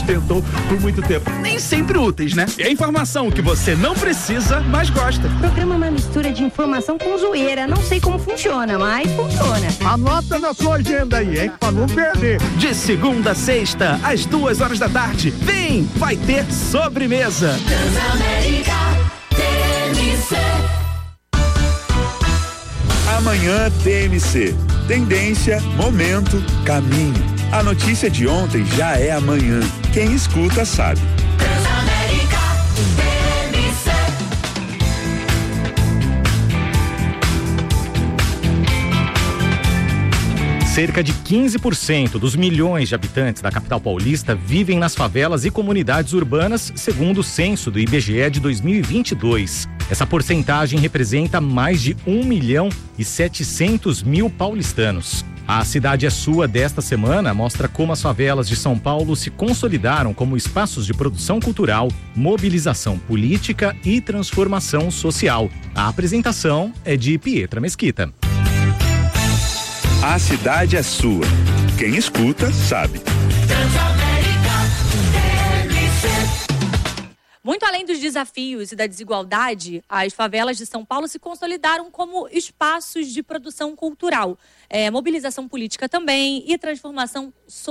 sustentou por muito tempo. Nem sempre úteis, né? É informação que você não precisa, mas gosta. O programa é uma mistura de informação com zoeira. Não sei como funciona, mas funciona. Anota na sua agenda aí, hein? Pra não perder. De segunda a sexta, às 2h da tarde. Vem, vai ter sobremesa. Transamérica TMC. Amanhã TMC. Tendência, momento, caminho. A notícia de ontem já é amanhã. Quem escuta sabe. Transamérica TMC. Cerca de 15% dos milhões de habitantes da capital paulista vivem nas favelas e comunidades urbanas, segundo o censo do IBGE de 2022. Essa porcentagem representa mais de 1.700.000 paulistanos. A Cidade é Sua desta semana mostra como as favelas de São Paulo se consolidaram como espaços de produção cultural, mobilização política e transformação social. A apresentação é de Pietra Mesquita. A cidade é sua. Quem escuta sabe. Muito além dos desafios e da desigualdade, as favelas de São Paulo se consolidaram como espaços de produção cultural, mobilização política também e transformação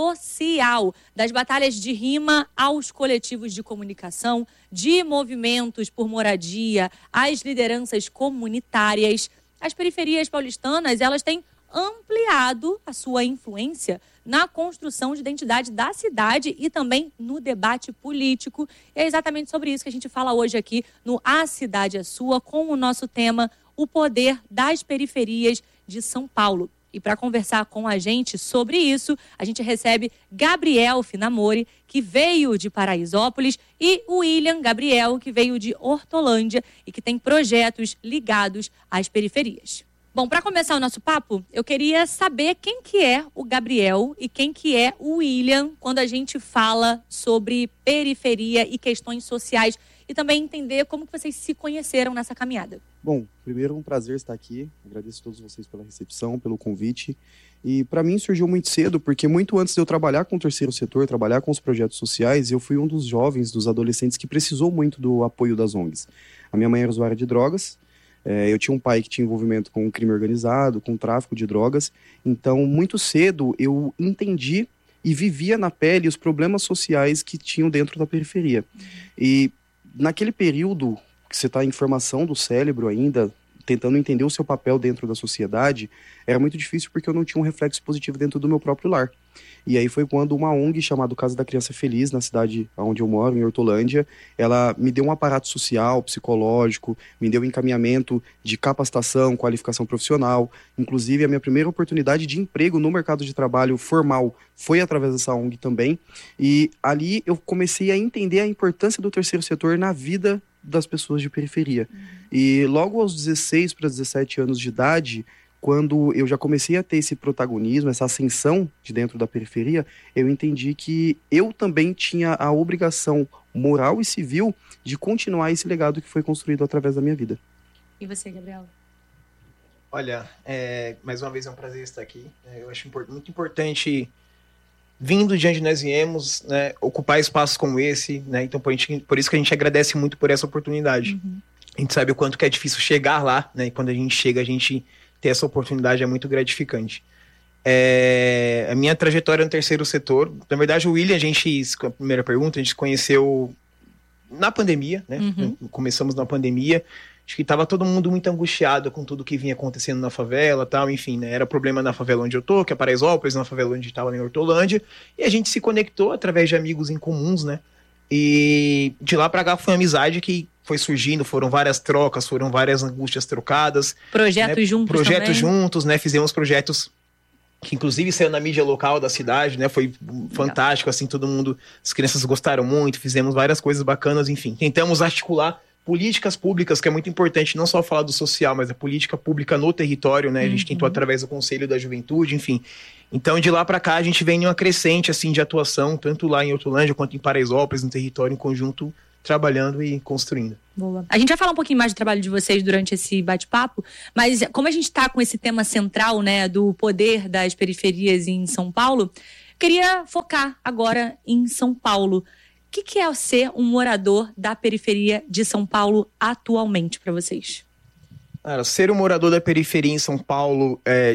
social, das batalhas de rima aos coletivos de comunicação, de movimentos por moradia, às lideranças comunitárias. As periferias paulistanas, elas têm ampliado a sua influência na construção de identidade da cidade e também no debate político. E é exatamente sobre isso que a gente fala hoje aqui no A Cidade é Sua, com o nosso tema, o poder das periferias de São Paulo. E para conversar com a gente sobre isso, a gente recebe Gabriel Finamori, que veio de Paraisópolis, e o William Gabriel, que veio de Hortolândia e que tem projetos ligados às periferias. Bom, para começar o nosso papo, eu queria saber quem que é o Gabriel e quem que é o William quando a gente fala sobre periferia e questões sociais e também entender como que vocês se conheceram nessa caminhada. Bom, primeiro um prazer estar aqui, agradeço a todos vocês pela recepção, pelo convite. E para mim surgiu muito cedo, porque muito antes de eu trabalhar com o terceiro setor, trabalhar com os projetos sociais, eu fui um dos jovens, dos adolescentes que precisou muito do apoio das ONGs. A minha mãe era usuária de drogas. Eu tinha um pai que tinha envolvimento com crime organizado, com tráfico de drogas. Então, muito cedo, eu entendi e vivia na pele os problemas sociais que tinham dentro da periferia. E naquele período que você está em formação do cérebro ainda, tentando entender o seu papel dentro da sociedade, era muito difícil porque eu não tinha um reflexo positivo dentro do meu próprio lar. E aí foi quando uma ONG chamada Casa da Criança Feliz, na cidade onde eu moro, em Hortolândia, ela me deu um aparato social, psicológico, me deu um encaminhamento de capacitação, qualificação profissional. Inclusive, a minha primeira oportunidade de emprego no mercado de trabalho formal foi através dessa ONG também. E ali eu comecei a entender a importância do terceiro setor na vida das pessoas de periferia. E logo aos 16 para 17 anos de idade, quando eu já comecei a ter esse protagonismo, essa ascensão de dentro da periferia, eu entendi que eu também tinha a obrigação moral e civil de continuar esse legado que foi construído através da minha vida. E você, Gabriel? Olha, mais uma vez é um prazer estar aqui. Eu acho muito importante, vindo de onde nós viemos, né, ocupar espaços como esse, né, então por isso que a gente agradece muito por essa oportunidade. A gente sabe o quanto que é difícil chegar lá, né, e quando a gente chega, a gente ter essa oportunidade é muito gratificante. A minha trajetória no terceiro setor, na verdade o William, a primeira pergunta, a gente se conheceu na pandemia, né? Começamos na pandemia, acho que estava todo mundo muito angustiado com tudo que vinha acontecendo na favela, tal, enfim, né? Era problema na favela onde eu tô, que é Paraisópolis, na favela onde estava em Hortolândia, e a gente se conectou através de amigos em comuns, né? E de lá pra cá foi uma amizade que foi surgindo, foram várias trocas, foram várias angústias trocadas. Projetos juntos Projetos também. juntos, né? Fizemos projetos que inclusive saiu na mídia local da cidade, né? Foi fantástico, assim, todo mundo, as crianças gostaram muito, fizemos várias coisas bacanas, enfim. Tentamos articular políticas públicas, que é muito importante, não só falar do social, mas a política pública no território, né? A gente tentou através do Conselho da Juventude, enfim. Então, de lá para cá, a gente vem em uma crescente, assim, de atuação, tanto lá em Hortolândia quanto em Paraisópolis, no território, em conjunto, trabalhando e construindo. Boa. A gente vai falar um pouquinho mais do trabalho de vocês durante esse bate-papo, mas como a gente está com esse tema central, né, do poder das periferias em São Paulo, Queria focar agora em São Paulo. O que é ser um morador da periferia de São Paulo atualmente para vocês? Cara, ser um morador da periferia em São Paulo é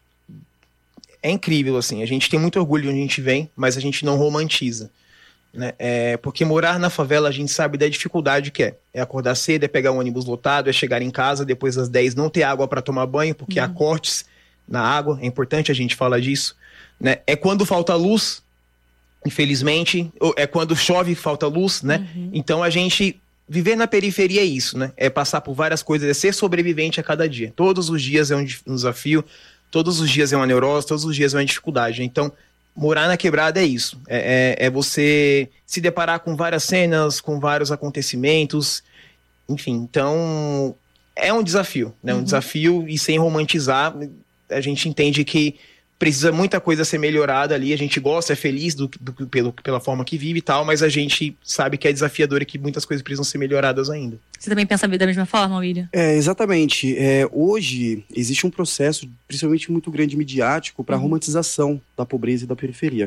incrível, assim. A gente tem muito orgulho de onde a gente vem, mas a gente não romantiza, né? Porque morar na favela, a gente sabe da dificuldade que é. É acordar cedo, é pegar um ônibus lotado, é chegar em casa depois das 10, não ter água para tomar banho, porque há cortes na água. É importante a gente falar disso, né? É quando falta luz, infelizmente. É quando chove, falta luz, né? Então a gente... Viver na periferia é isso, né? É passar por várias coisas, é ser sobrevivente a cada dia. Todos os dias é um desafio, todos os dias é uma neurose, todos os dias é uma dificuldade. Então, morar na quebrada é isso. É você se deparar com várias cenas, com vários acontecimentos. Enfim, então é um desafio, né? Um desafio, e sem romantizar, a gente entende que precisa muita coisa ser melhorada ali. A gente gosta, é feliz pela forma que vive e tal, mas a gente sabe que é desafiador e que muitas coisas precisam ser melhoradas ainda. Você também pensa da mesma forma, William? Exatamente. Hoje existe um processo, principalmente muito grande, midiático, para a romantização da pobreza e da periferia.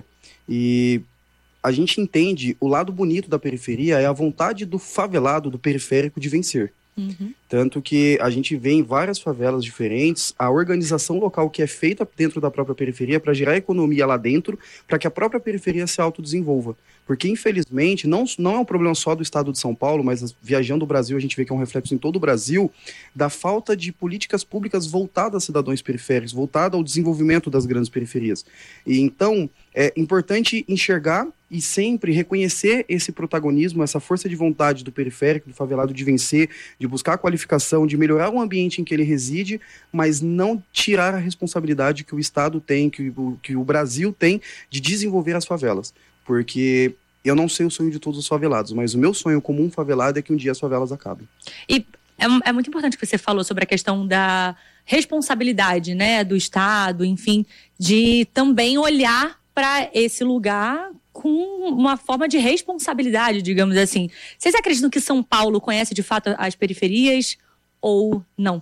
E a gente entende o lado bonito da periferia é a vontade do favelado, do periférico, de vencer. Tanto que a gente vê em várias favelas diferentes a organização local que é feita dentro da própria periferia para gerar economia lá dentro, para que a própria periferia se autodesenvolva. Porque, infelizmente, não é um problema só do estado de São Paulo, mas viajando o Brasil a gente vê que é um reflexo em todo o Brasil, da falta de políticas públicas voltadas a cidadãos periféricos, voltada ao desenvolvimento das grandes periferias. E então, é importante enxergar e sempre reconhecer esse protagonismo, essa força de vontade do periférico, do favelado, de vencer, de buscar a qualificação, de melhorar o ambiente em que ele reside, mas não tirar a responsabilidade que o Estado tem, que o Brasil tem de desenvolver as favelas. Porque eu não sei o sonho de todos os favelados, mas o meu sonho como um favelado é que um dia as favelas acabem. E é muito importante que você falou sobre a questão da responsabilidade, né, do Estado, enfim, de também olhar para esse lugar com uma forma de responsabilidade, digamos assim. Vocês acreditam que São Paulo conhece de fato as periferias ou não?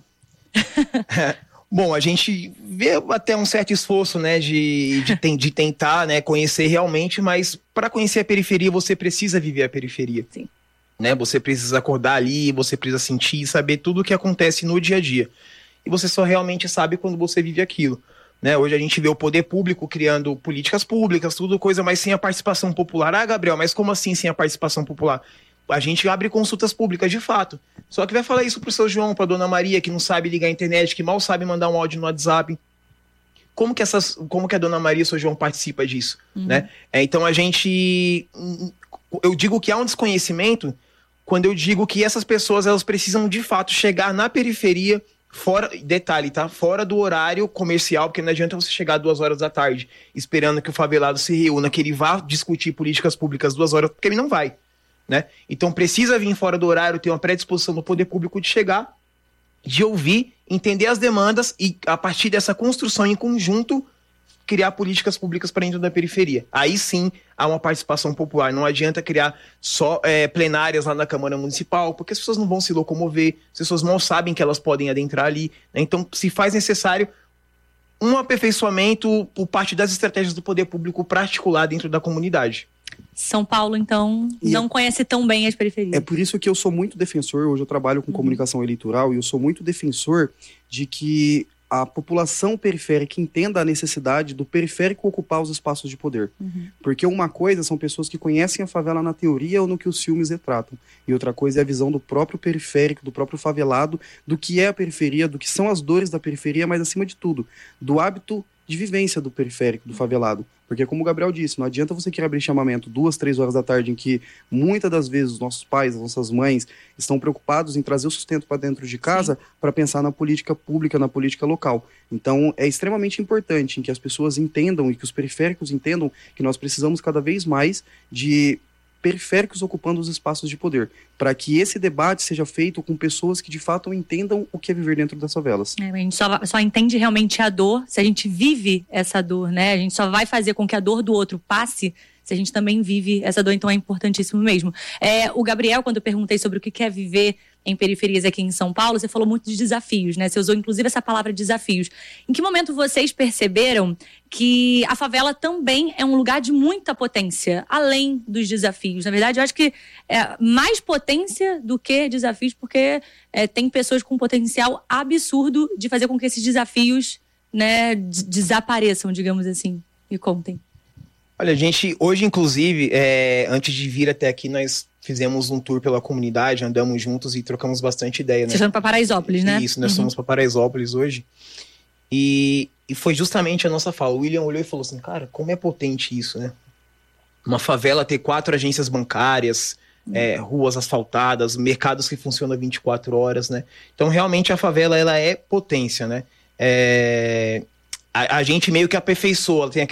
Bom, a gente vê até um certo esforço, né, de tentar, né, conhecer realmente, mas para conhecer a periferia você precisa viver a periferia. Sim. Né? Você precisa acordar ali, você precisa sentir e saber tudo o que acontece no dia a dia. E você só realmente sabe quando você vive aquilo. Né? Hoje a gente vê o poder público criando políticas públicas, tudo coisa, mas sem a participação popular. Ah, Gabriel, mas como assim sem a participação popular? A gente abre consultas públicas de fato. Só que vai falar isso pro seu João, pra Dona Maria, que não sabe ligar a internet, que mal sabe mandar um áudio no WhatsApp. Como que a Dona Maria e o seu João participa disso? Né? Então eu digo que há um desconhecimento quando eu digo que essas pessoas elas precisam de fato chegar na periferia, fora, detalhe, tá? Fora do horário comercial, porque não adianta você chegar 2 horas da tarde esperando que o favelado se reúna, que ele vá discutir políticas públicas 2 horas, porque ele não vai. Né? Então precisa vir fora do horário, ter uma predisposição do poder público de chegar, de ouvir, entender as demandas e a partir dessa construção em conjunto criar políticas públicas para dentro da periferia. Aí sim há uma participação popular. Não adianta criar só plenárias lá na Câmara Municipal, porque as pessoas não vão se locomover, as pessoas mal sabem que elas podem adentrar ali. Né? Então se faz necessário um aperfeiçoamento por parte das estratégias do poder público para articular dentro da comunidade. São Paulo, então, não conhece tão bem as periferias. É por isso que eu sou muito defensor, hoje eu trabalho com comunicação eleitoral, e eu sou muito defensor de que a população periférica entenda a necessidade do periférico ocupar os espaços de poder. Porque uma coisa são pessoas que conhecem a favela na teoria ou no que os filmes retratam. E outra coisa é a visão do próprio periférico, do próprio favelado, do que é a periferia, do que são as dores da periferia, mas acima de tudo, do hábito de vivência do periférico, do favelado. Porque como o Gabriel disse, não adianta você querer abrir chamamento 2, 3 horas da tarde em que muitas das vezes os nossos pais, as nossas mães estão preocupados em trazer o sustento para dentro de casa para pensar na política pública, na política local. Então é extremamente importante em que as pessoas entendam e que os periféricos entendam que nós precisamos cada vez mais de periféricos ocupando os espaços de poder, para que esse debate seja feito com pessoas que de fato entendam o que é viver dentro das favelas. A gente só entende realmente a dor se a gente vive essa dor, né? A gente só vai fazer com que a dor do outro passe se a gente também vive essa dor, então é importantíssimo mesmo. O Gabriel, quando eu perguntei sobre o que é viver em periferias aqui em São Paulo, você falou muito de desafios, né? Você usou inclusive essa palavra desafios. Em que momento vocês perceberam que a favela também é um lugar de muita potência, além dos desafios? Na verdade, eu acho que é mais potência do que desafios, porque tem pessoas com potencial absurdo de fazer com que esses desafios, né, desapareçam, digamos assim. Me contem. Olha, gente, hoje, inclusive, antes de vir até aqui, nós fizemos um tour pela comunidade, andamos juntos e trocamos bastante ideia, né? Vocês estão para Paraisópolis, né? Isso, nós fomos para Paraisópolis hoje. E foi justamente a nossa fala. O William olhou e falou assim, cara, como é potente isso, né? Uma favela ter 4 agências bancárias, ruas asfaltadas, mercados que funcionam 24 horas, né? Então, realmente, a favela, ela é potência, né? A gente meio que aperfeiçoa, tem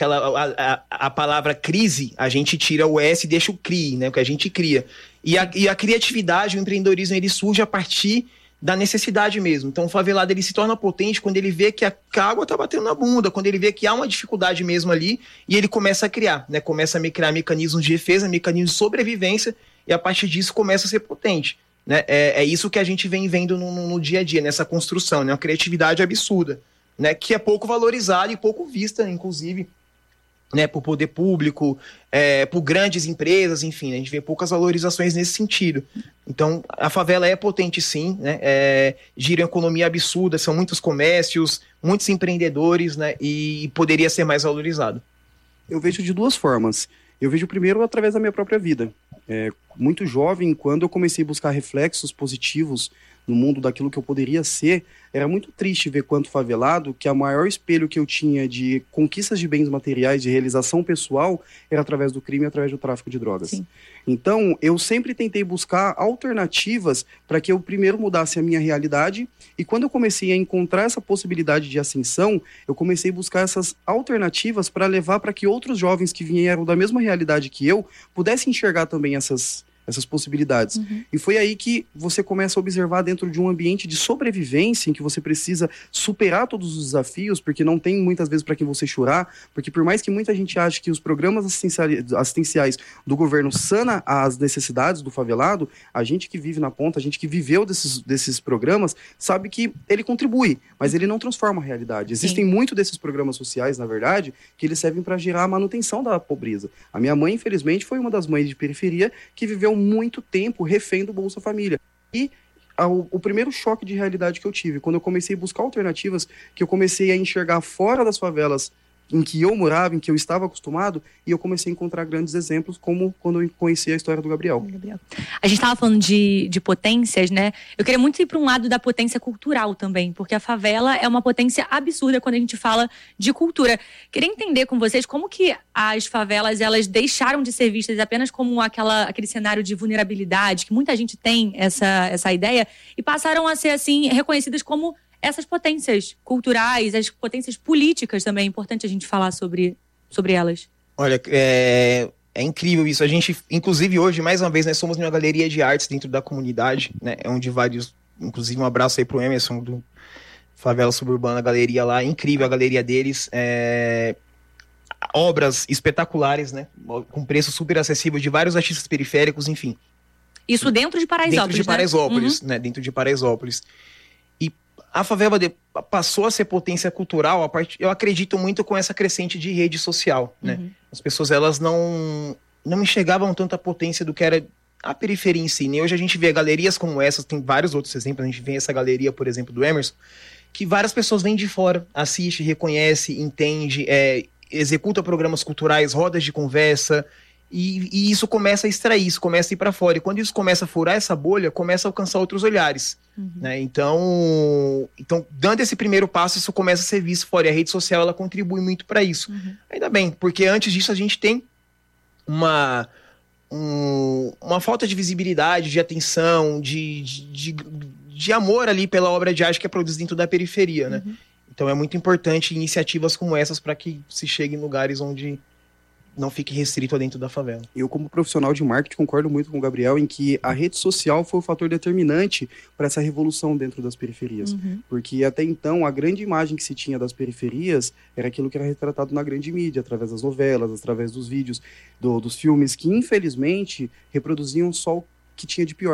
a palavra crise, a gente tira o S e deixa o CRI, né? Porque a gente cria. E a criatividade, o empreendedorismo, ele surge a partir da necessidade mesmo. Então o favelado, ele se torna potente quando ele vê que a água tá batendo na bunda, quando ele vê que há uma dificuldade mesmo ali, e ele começa a criar, né? Começa a criar mecanismos de defesa, mecanismos de sobrevivência, e a partir disso começa a ser potente, né? É isso que a gente vem vendo no dia a dia, nessa construção, né? Uma criatividade absurda, né, que é pouco valorizada e pouco vista, inclusive, né, por poder público, por grandes empresas, enfim, a gente vê poucas valorizações nesse sentido. Então, a favela é potente sim, né, gira uma economia absurda, são muitos comércios, muitos empreendedores, né, e poderia ser mais valorizado. Eu vejo de 2 formas. Eu vejo primeiro através da minha própria vida. Muito jovem, quando eu comecei a buscar reflexos positivos no mundo daquilo que eu poderia ser, era muito triste ver quanto favelado, que o maior espelho que eu tinha de conquistas de bens materiais, de realização pessoal, era através do crime e através do tráfico de drogas. Sim. Então, eu sempre tentei buscar alternativas para que eu primeiro mudasse a minha realidade, e quando eu comecei a encontrar essa possibilidade de ascensão, eu comecei a buscar essas alternativas para levar para que outros jovens que vieram da mesma realidade que eu, pudessem enxergar também essas possibilidades. Uhum. E foi aí que você começa a observar dentro de um ambiente de sobrevivência, em que você precisa superar todos os desafios, porque não tem muitas vezes para quem você chorar, porque por mais que muita gente ache que os programas assistenciais do governo sana as necessidades do favelado, a gente que vive na ponta, a gente que viveu desses programas, sabe que ele contribui, mas ele não transforma a realidade. Existem muitos desses programas sociais, na verdade, que eles servem para gerar a manutenção da pobreza. A minha mãe, infelizmente, foi uma das mães de periferia que viveu muito tempo refém do Bolsa Família. E o primeiro choque de realidade que eu tive, quando eu comecei a buscar alternativas, que eu comecei a enxergar fora das favelas em que eu morava, em que eu estava acostumado, e eu comecei a encontrar grandes exemplos, como quando eu conheci a história do Gabriel. A gente estava falando de potências, né? Eu queria muito ir para um lado da potência cultural também, porque a favela é uma potência absurda quando a gente fala de cultura. Queria entender com vocês como que as favelas, elas deixaram de ser vistas apenas como aquele cenário de vulnerabilidade, que muita gente tem essa ideia, e passaram a ser, assim, reconhecidas como essas potências culturais, as potências políticas também. É importante a gente falar sobre elas. Olha, é incrível isso. A gente, inclusive hoje, mais uma vez, nós somos uma galeria de artes dentro da comunidade, né? É onde vários, inclusive um abraço aí pro Emerson do Favela Suburbana, a galeria lá, incrível a galeria deles. Obras espetaculares, né? Com preço super acessível de vários artistas periféricos, enfim. Isso dentro de Paraisópolis, dentro de Paraisópolis, né? Né? Dentro de Paraisópolis. A favela passou a ser potência cultural, eu acredito muito com essa crescente de rede social, né? As pessoas, elas não enxergavam tanta potência do que era a periferia em si, né? Hoje a gente vê galerias como essas, tem vários outros exemplos, a gente vê essa galeria, por exemplo, do Emerson, que várias pessoas vêm de fora, assiste, reconhece, entende, executa programas culturais, rodas de conversa, e isso começa a extrair, isso começa a ir para fora. E quando isso começa a furar essa bolha, começa a alcançar outros olhares. Né? Então, dando esse primeiro passo, isso começa a ser visto fora. E a rede social, ela contribui muito para isso. Ainda bem, porque antes disso a gente tem uma falta de visibilidade, de atenção, de amor ali pela obra de arte que é produzida dentro da periferia. Né? Então é muito importante iniciativas como essas para que se chegue em lugares onde não fique restrito dentro da favela. Eu, como profissional de marketing, concordo muito com o Gabriel em que a rede social foi o fator determinante para essa revolução dentro das periferias. Porque até então, a grande imagem que se tinha das periferias era aquilo que era retratado na grande mídia, através das novelas, através dos vídeos, dos filmes, que infelizmente reproduziam só o que tinha de pior.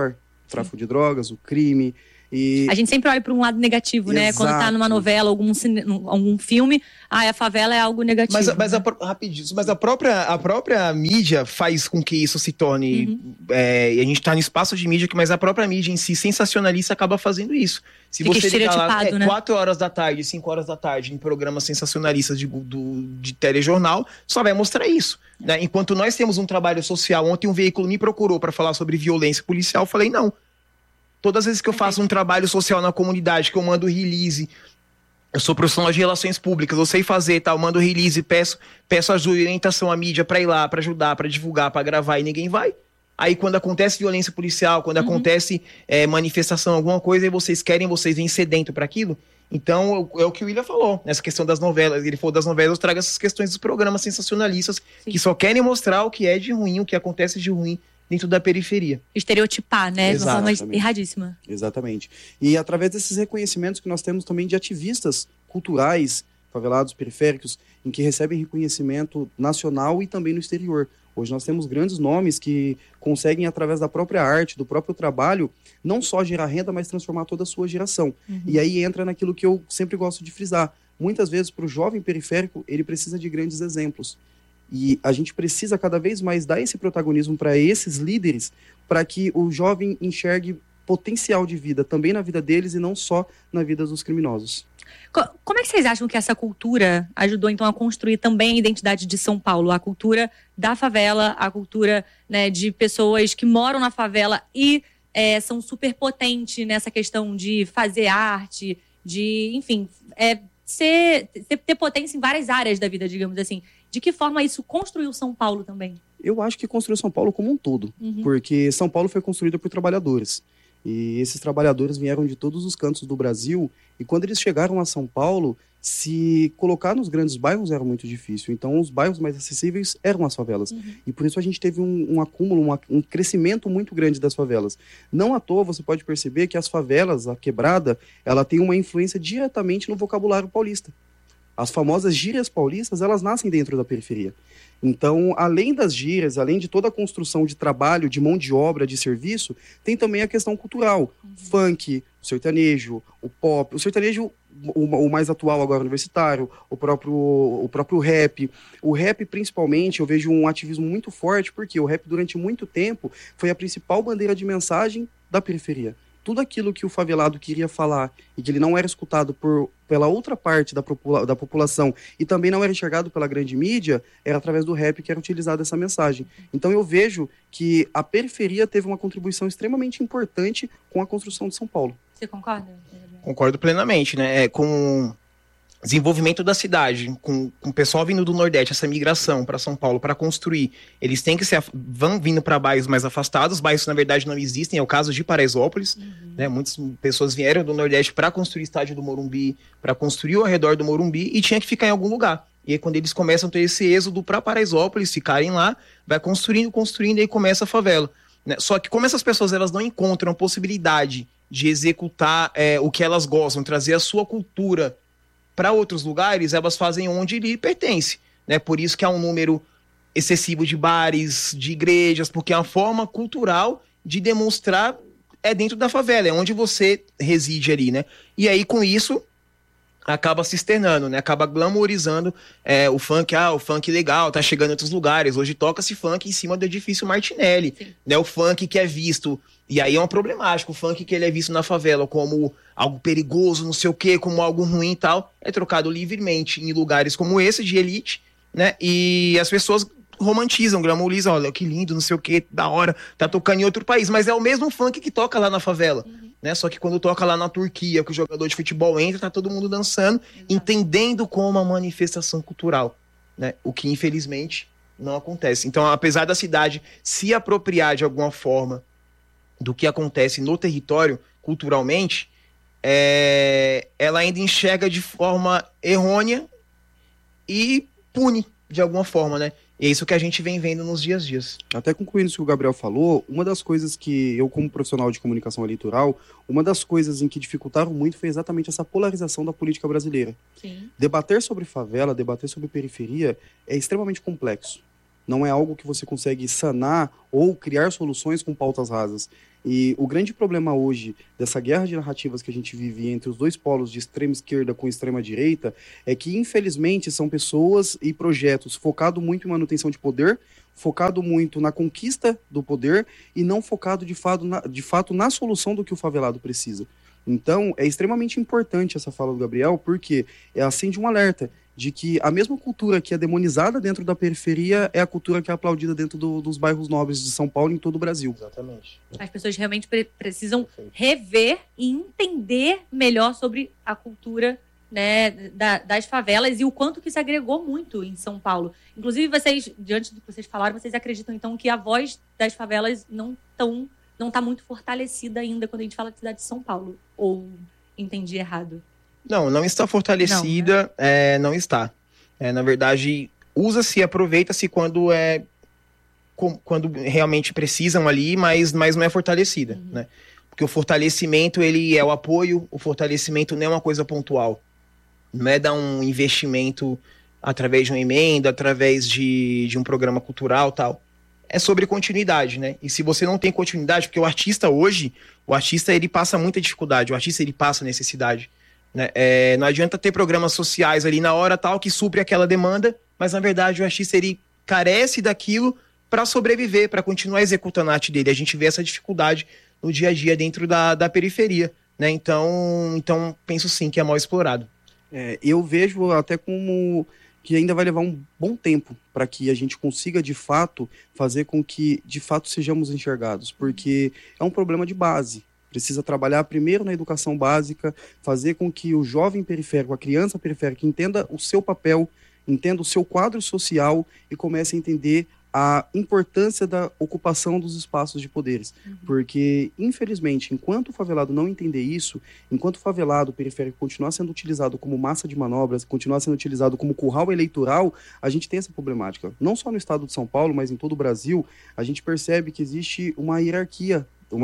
tráfico de drogas, o crime. E... A gente sempre olha para um lado negativo, né? Quando tá numa novela, algum filme, a favela é algo negativo. Mas a própria mídia faz com que isso se torne... e a gente tá no espaço de mídia, mas a própria mídia em si, sensacionalista, acaba fazendo isso. Se fica você ligar lá, né? 4 horas da tarde, 5 horas da tarde, em programas sensacionalistas de telejornal, só vai mostrar isso. Né? Enquanto nós temos um trabalho social, ontem um veículo me procurou para falar sobre violência policial, eu falei, não. Todas as vezes que eu faço um trabalho social na comunidade, que eu mando release, eu sou profissional de relações públicas, eu sei fazer, tá? Eu mando release, peço ajuda e orientação à mídia pra ir lá, pra ajudar, pra divulgar, pra gravar, e ninguém vai. Aí quando acontece violência policial, quando acontece manifestação, alguma coisa, e vocês vêm sedento pra aquilo. Então, é o que o William falou, nessa questão das novelas. Ele falou das novelas, eu trago essas questões dos programas sensacionalistas, que só querem mostrar o que é de ruim, o que acontece de ruim dentro da periferia. Estereotipar, né? De uma forma erradíssima. Exatamente. E através desses reconhecimentos que nós temos também de ativistas culturais, favelados, periféricos, em que recebem reconhecimento nacional e também no exterior. Hoje nós temos grandes nomes que conseguem, através da própria arte, do próprio trabalho, não só gerar renda, mas transformar toda a sua geração. E aí entra naquilo que eu sempre gosto de frisar. Muitas vezes, para o jovem periférico, ele precisa de grandes exemplos. E a gente precisa cada vez mais dar esse protagonismo para esses líderes, para que o jovem enxergue potencial de vida também na vida deles e não só na vida dos criminosos. Como é que vocês acham que essa cultura ajudou, então, a construir também a identidade de São Paulo? A cultura da favela, a cultura, né, de pessoas que moram na favela e são super potentes nessa questão de fazer arte, de, enfim, ter potência em várias áreas da vida, digamos assim. De que forma isso construiu São Paulo também? Eu acho que construiu São Paulo como um todo, porque São Paulo foi construída por trabalhadores. E esses trabalhadores vieram de todos os cantos do Brasil, e quando eles chegaram a São Paulo, se colocar nos grandes bairros era muito difícil. Então os bairros mais acessíveis eram as favelas. E por isso a gente teve um acúmulo, um crescimento muito grande das favelas. Não à toa você pode perceber que as favelas, a quebrada, ela tem uma influência diretamente no vocabulário paulista. As famosas gírias paulistas, elas nascem dentro da periferia. Então, além das gírias, além de toda a construção de trabalho, de mão de obra, de serviço, tem também a questão cultural. Funk, o sertanejo, o pop. O sertanejo, o mais atual agora, universitário, o próprio rap. O rap, principalmente, eu vejo um ativismo muito forte, porque o rap, durante muito tempo, foi a principal bandeira de mensagem da periferia. Tudo aquilo que o favelado queria falar e que ele não era escutado pela outra parte da população e também não era enxergado pela grande mídia, era através do rap que era utilizada essa mensagem. Então eu vejo que a periferia teve uma contribuição extremamente importante com a construção de São Paulo. Você concorda? Concordo plenamente, né? Com desenvolvimento da cidade, com o pessoal vindo do Nordeste, essa migração para São Paulo para construir, eles têm que vão vindo para bairros mais afastados, bairros que na verdade não existem, é o caso de Paraisópolis, né? Muitas pessoas vieram do Nordeste para construir o estádio do Morumbi, para construir ao redor do Morumbi e tinha que ficar em algum lugar. E aí quando eles começam a ter esse êxodo para Paraisópolis, ficarem lá, vai construindo e aí começa a favela, né? Só que como essas pessoas elas não encontram possibilidade de executar o que elas gostam, trazer a sua cultura para outros lugares, elas fazem onde lhe pertence, né? Por isso que há um número excessivo de bares, de igrejas, porque é uma forma cultural de demonstrar dentro da favela, é onde você reside ali, né? E aí, com isso, acaba se externando, né? Acaba glamourizando o funk, o funk legal, tá chegando em outros lugares. Hoje toca-se funk em cima do edifício Martinelli, né? O funk que é visto, e aí é um problemático, o funk que ele é visto na favela como algo perigoso, não sei o quê, como algo ruim e tal, é trocado livremente em lugares como esse, de elite, né? E as pessoas romantizam, glamourizam, olha que lindo, não sei o quê, da hora, tá tocando em outro país, mas é o mesmo funk que toca lá na favela, né? Só que quando toca lá na Turquia, que o jogador de futebol entra, tá todo mundo dançando, entendendo como uma manifestação cultural, né? O que infelizmente não acontece. Então, apesar da cidade se apropriar de alguma forma do que acontece no território, culturalmente, ela ainda enxerga de forma errônea e pune de alguma forma, né? E é isso que a gente vem vendo nos dias a dias. Até concluindo isso que o Gabriel falou, uma das coisas que eu, como profissional de comunicação eleitoral, uma das coisas em que dificultaram muito foi exatamente essa polarização da política brasileira. Sim. Debater sobre favela, debater sobre periferia é extremamente complexo. Não é algo que você consegue sanar ou criar soluções com pautas rasas. E o grande problema hoje dessa guerra de narrativas que a gente vive entre os dois polos de extrema esquerda com extrema direita é que, infelizmente, são pessoas e projetos focados muito em manutenção de poder, focado muito na conquista do poder e não focado de fato na solução do que o favelado precisa. Então, é extremamente importante essa fala do Gabriel, porque acende um alerta de que a mesma cultura que é demonizada dentro da periferia é a cultura que é aplaudida dentro dos bairros nobres de São Paulo e em todo o Brasil. Exatamente. As pessoas realmente precisam rever e entender melhor sobre a cultura, né, das favelas e o quanto que isso agregou muito em São Paulo. Inclusive, vocês, diante do que vocês falaram, vocês acreditam, então, que a voz das favelas não está muito fortalecida ainda quando a gente fala de cidade de São Paulo? Ou entendi errado? Não está fortalecida, não, né? Não está. Na verdade, usa-se e aproveita-se quando realmente precisam ali, mas não é fortalecida, né? Porque o fortalecimento, ele é o apoio, o fortalecimento não é uma coisa pontual. Não é dar um investimento através de uma emenda, através de um programa cultural, tal. É sobre continuidade, né? E se você não tem continuidade, porque o artista ele passa muita dificuldade, o artista ele passa necessidade, né? Não adianta ter programas sociais ali na hora tal que supre aquela demanda, mas na verdade o artista ele carece daquilo para sobreviver, para continuar executando a arte dele. A gente vê essa dificuldade no dia a dia dentro da periferia, né? Então penso sim que é mal explorado. Eu vejo até como que ainda vai levar um bom tempo para que a gente consiga, de fato, fazer com que, de fato, sejamos enxergados, porque é um problema de base. Precisa trabalhar primeiro na educação básica, fazer com que o jovem periférico, a criança periférica, entenda o seu papel, entenda o seu quadro social e comece a entender a importância da ocupação dos espaços de poderes. Porque, infelizmente, enquanto o favelado não entender isso, enquanto o favelado periférico continuar sendo utilizado como massa de manobras, continuar sendo utilizado como curral eleitoral, a gente tem essa problemática. Não só no estado de São Paulo, mas em todo o Brasil, a gente percebe que existe uma hierarquia.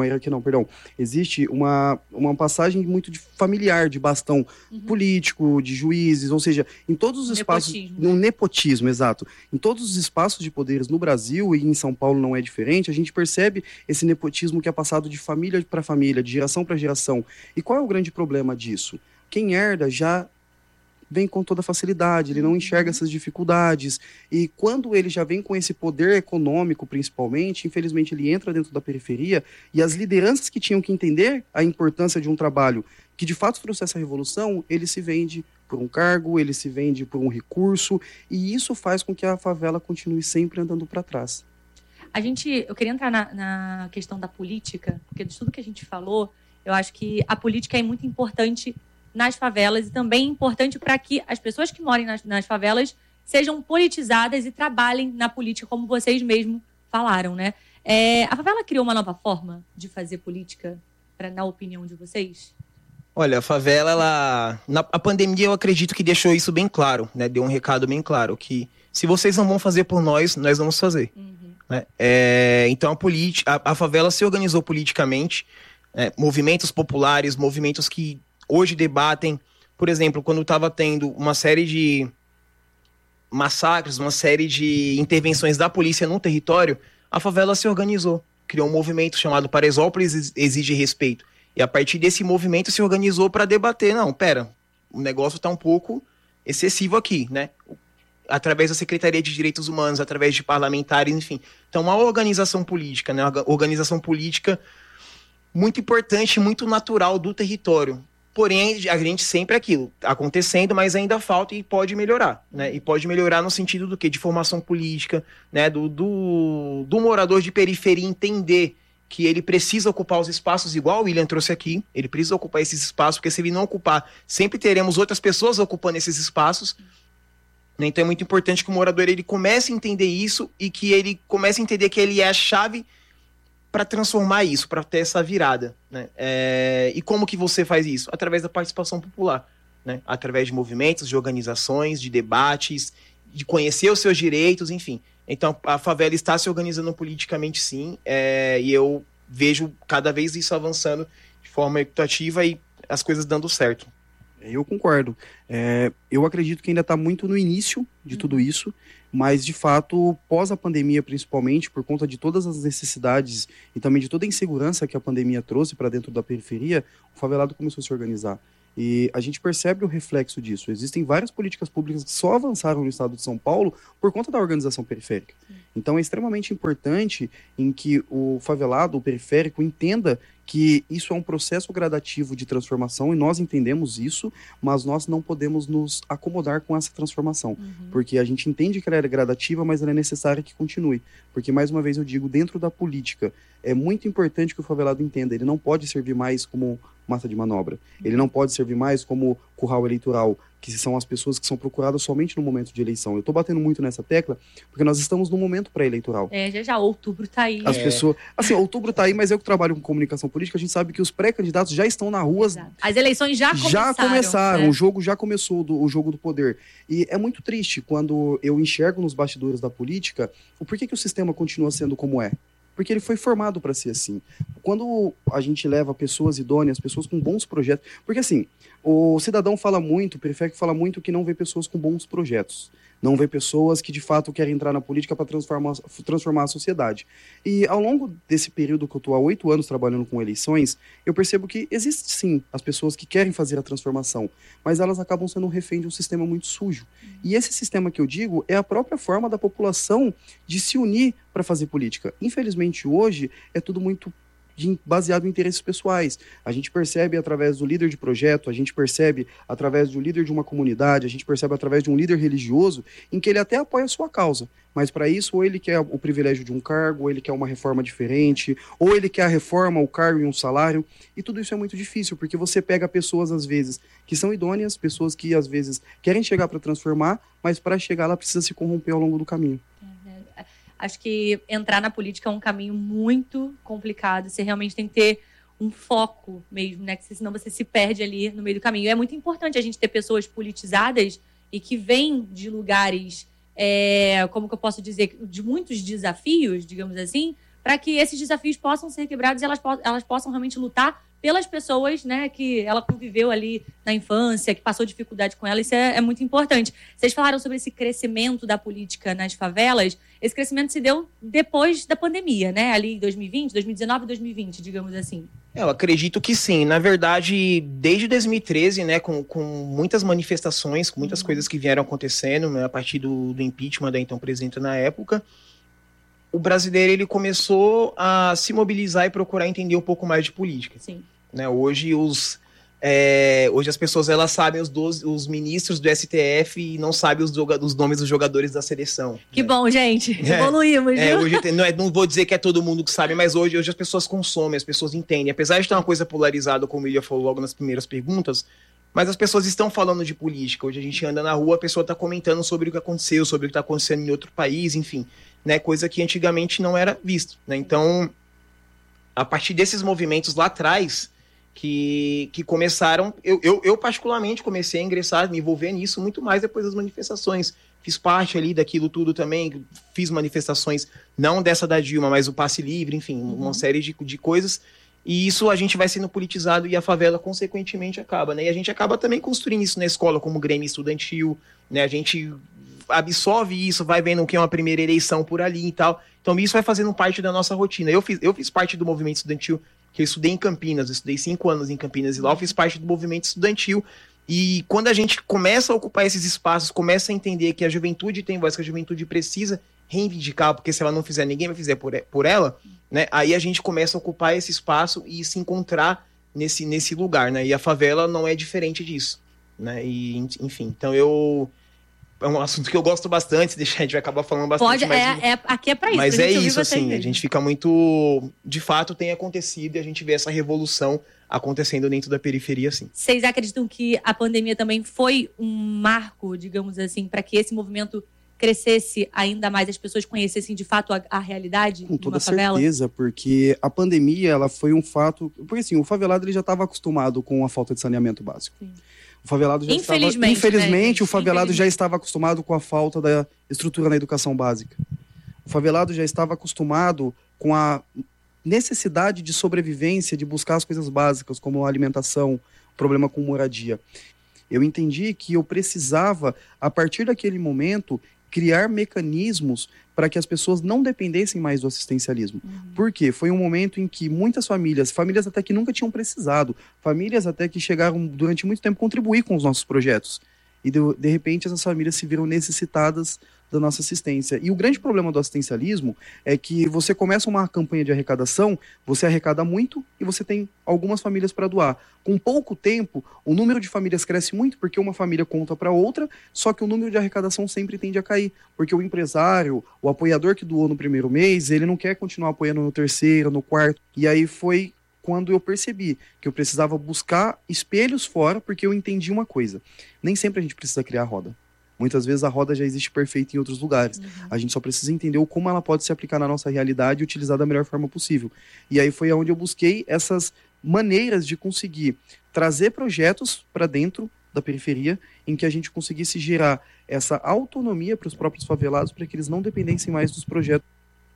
Existe uma passagem muito familiar de bastão político, de juízes, ou seja, em todos os espaços... Nepotismo, exato. Em todos os espaços de poderes no Brasil, e em São Paulo não é diferente, a gente percebe esse nepotismo que é passado de família para família, de geração para geração. E qual é o grande problema disso? Quem herda já vem com toda facilidade, ele não enxerga essas dificuldades, e quando ele já vem com esse poder econômico, principalmente, infelizmente ele entra dentro da periferia, e as lideranças que tinham que entender a importância de um trabalho que de fato trouxesse a revolução, ele se vende por um cargo, ele se vende por um recurso, e isso faz com que a favela continue sempre andando para trás. Eu queria entrar na questão da política, porque de tudo que a gente falou, eu acho que a política é muito importante nas favelas e também importante para que as pessoas que moram nas favelas sejam politizadas e trabalhem na política, como vocês mesmos falaram, né? A favela criou uma nova forma de fazer política, na opinião de vocês? Olha, a favela, a pandemia eu acredito que deixou isso bem claro, né? Deu um recado bem claro, que se vocês não vão fazer por nós vamos fazer. Né? Então a favela se organizou politicamente, movimentos populares, movimentos que hoje debatem, por exemplo, quando estava tendo uma série de massacres, uma série de intervenções da polícia no território, a favela se organizou, criou um movimento chamado Paraisópolis Exige Respeito. E a partir desse movimento se organizou para debater, o negócio está um pouco excessivo aqui, né? Através da Secretaria de Direitos Humanos, através de parlamentares, enfim. Então, uma organização política, né? Uma organização política muito importante, muito natural do território. Porém, a gente sempre aquilo, acontecendo, mas ainda falta e pode melhorar, né? E pode melhorar no sentido do quê? De formação política, né? Do morador de periferia entender que ele precisa ocupar os espaços, igual o William trouxe aqui, ele precisa ocupar esses espaços, porque se ele não ocupar, sempre teremos outras pessoas ocupando esses espaços. Então é muito importante que o morador ele comece a entender isso e que ele comece a entender que ele é a chave para transformar isso, para ter essa virada, né? E como que você faz isso? Através da participação popular, né? Através de movimentos, de organizações, de debates, de conhecer os seus direitos, enfim. Então a favela está se organizando politicamente, sim, e eu vejo cada vez isso avançando de forma equitativa e as coisas dando certo. Eu concordo. Eu acredito que ainda está muito no início de tudo isso, mas, de fato, pós a pandemia, principalmente, por conta de todas as necessidades e também de toda a insegurança que a pandemia trouxe para dentro da periferia, o favelado começou a se organizar. E a gente percebe o reflexo disso. Existem várias políticas públicas que só avançaram no estado de São Paulo por conta da organização periférica. Então é extremamente importante em que o favelado, o periférico, entenda que isso é um processo gradativo de transformação e nós entendemos isso, mas nós não podemos nos acomodar com essa transformação, porque a gente entende que ela é gradativa, mas ela é necessária que continue, porque, mais uma vez eu digo, dentro da política, é muito importante que o favelado entenda, ele não pode servir mais como massa de manobra, ele não pode servir mais como curral eleitoral, que são as pessoas que são procuradas somente no momento de eleição. Eu estou batendo muito nessa tecla, porque nós estamos no momento pré-eleitoral. Já outubro tá aí. As pessoas... Assim, outubro tá aí, mas eu que trabalho com comunicação política, a gente sabe que os pré-candidatos já estão na rua. Exato. As eleições já começaram. Já começaram, o jogo já começou, o jogo do poder. E é muito triste quando eu enxergo nos bastidores da política o porquê que o sistema continua sendo como é. Porque ele foi formado para ser assim. Quando a gente leva pessoas idôneas, pessoas com bons projetos... Porque assim, o cidadão fala muito, o periférico fala muito que não vê pessoas com bons projetos. Não vê pessoas que de fato querem entrar na política para transformar a sociedade. E ao longo desse período que eu estou há 8 anos trabalhando com eleições, eu percebo que existe sim as pessoas que querem fazer a transformação, mas elas acabam sendo refém de um sistema muito sujo. E esse sistema que eu digo é a própria forma da população de se unir para fazer política. Infelizmente hoje é tudo muito baseado em interesses pessoais. A gente percebe através do líder de projeto, a gente percebe através do líder de uma comunidade, a gente percebe através de um líder religioso, em que ele até apoia a sua causa, mas para isso ou ele quer o privilégio de um cargo, ou ele quer uma reforma diferente, ou ele quer a reforma, o cargo e um salário, e tudo isso é muito difícil, porque você pega pessoas às vezes que são idôneas, pessoas que às vezes querem chegar para transformar, mas para chegar ela precisa se corromper ao longo do caminho. Acho que entrar na política é um caminho muito complicado. Você realmente tem que ter um foco mesmo, né? Que senão você se perde ali no meio do caminho. E é muito importante a gente ter pessoas politizadas e que vêm de lugares, como que eu posso dizer, de muitos desafios, digamos assim, para que esses desafios possam ser quebrados e elas possam realmente lutar pelas pessoas, né, que ela conviveu ali na infância, que passou dificuldade com ela. Isso é muito importante. Vocês falaram sobre esse crescimento da política nas favelas. Esse crescimento se deu depois da pandemia, né? Ali em 2020, 2019 e 2020, digamos assim. Eu acredito que sim. Na verdade, desde 2013, né, com muitas manifestações, com muitas coisas que vieram acontecendo, né, a partir do impeachment da então presidenta na época, o brasileiro ele começou a se mobilizar e procurar entender um pouco mais de política. Sim. Né, hoje as pessoas elas sabem os ministros do STF e não sabem os nomes dos jogadores da seleção. Que bom, gente. Evoluímos, viu? Hoje não vou dizer que é todo mundo que sabe, mas hoje as pessoas consomem, as pessoas entendem. Apesar de ter uma coisa polarizada, como o Ilha falou logo nas primeiras perguntas, mas as pessoas estão falando de política. Hoje a gente anda na rua, a pessoa está comentando sobre o que aconteceu, sobre o que está acontecendo em outro país, enfim, né, coisa que antigamente não era visto. Né? Então, a partir desses movimentos lá atrás, que começaram, eu particularmente comecei a ingressar, me envolver nisso muito mais depois das manifestações. Fiz parte ali daquilo tudo também, fiz manifestações, não dessa da Dilma, mas o Passe Livre, enfim, uma série de coisas. E isso a gente vai sendo politizado e a favela, consequentemente, acaba, né? E a gente acaba também construindo isso na escola, como Grêmio Estudantil, né? A gente absorve isso, vai vendo o que é uma primeira eleição por ali e tal. Então isso vai fazendo parte da nossa rotina. Eu fiz parte do movimento estudantil, que eu estudei em Campinas, eu estudei 5 anos em Campinas, e lá eu fiz parte do movimento estudantil. E quando a gente começa a ocupar esses espaços, começa a entender que a juventude tem voz, que a juventude precisa reivindicar, porque se ela não fizer, ninguém vai fazer por ela, né? Aí a gente começa a ocupar esse espaço e se encontrar nesse lugar, né? E a favela não é diferente disso, né? E, enfim, então é um assunto que eu gosto bastante, a gente vai acabar falando bastante. Aqui é pra isso. Mas é isso, assim, a gente fica muito... De fato, tem acontecido e a gente vê essa revolução acontecendo dentro da periferia, sim. Vocês acreditam que a pandemia também foi um marco, digamos assim, para que esse movimento crescesse ainda mais, as pessoas conhecessem de fato a realidade com de uma toda favela? certeza, porque a pandemia, ela foi um fato... Porque assim, o favelado ele já estava acostumado com a falta de saneamento básico. Sim. O favelado já infelizmente, o favelado já estava acostumado com a falta da estrutura na educação básica. O favelado já estava acostumado com a necessidade de sobrevivência, de buscar as coisas básicas, como a alimentação, problema com moradia. Eu entendi que eu precisava, a partir daquele momento, criar mecanismos para que as pessoas não dependessem mais do assistencialismo. Por quê? Foi um momento em que muitas famílias até que nunca tinham precisado, famílias até que chegaram durante muito tempo a contribuir com os nossos projetos. E de repente essas famílias se viram necessitadas da nossa assistência. E o grande problema do assistencialismo é que você começa uma campanha de arrecadação, você arrecada muito e você tem algumas famílias para doar. Com pouco tempo, o número de famílias cresce muito porque uma família conta para outra, só que o número de arrecadação sempre tende a cair, porque o empresário, o apoiador que doou no primeiro mês, ele não quer continuar apoiando no terceiro, no quarto. E aí foi quando eu percebi que eu precisava buscar espelhos fora, porque eu entendi uma coisa: nem sempre a gente precisa criar a roda. Muitas vezes a roda já existe perfeita em outros lugares. A gente só precisa entender como ela pode se aplicar na nossa realidade e utilizar da melhor forma possível. E aí foi onde eu busquei essas maneiras de conseguir trazer projetos para dentro da periferia, em que a gente conseguisse gerar essa autonomia para os próprios favelados, para que eles não dependessem mais dos projetos.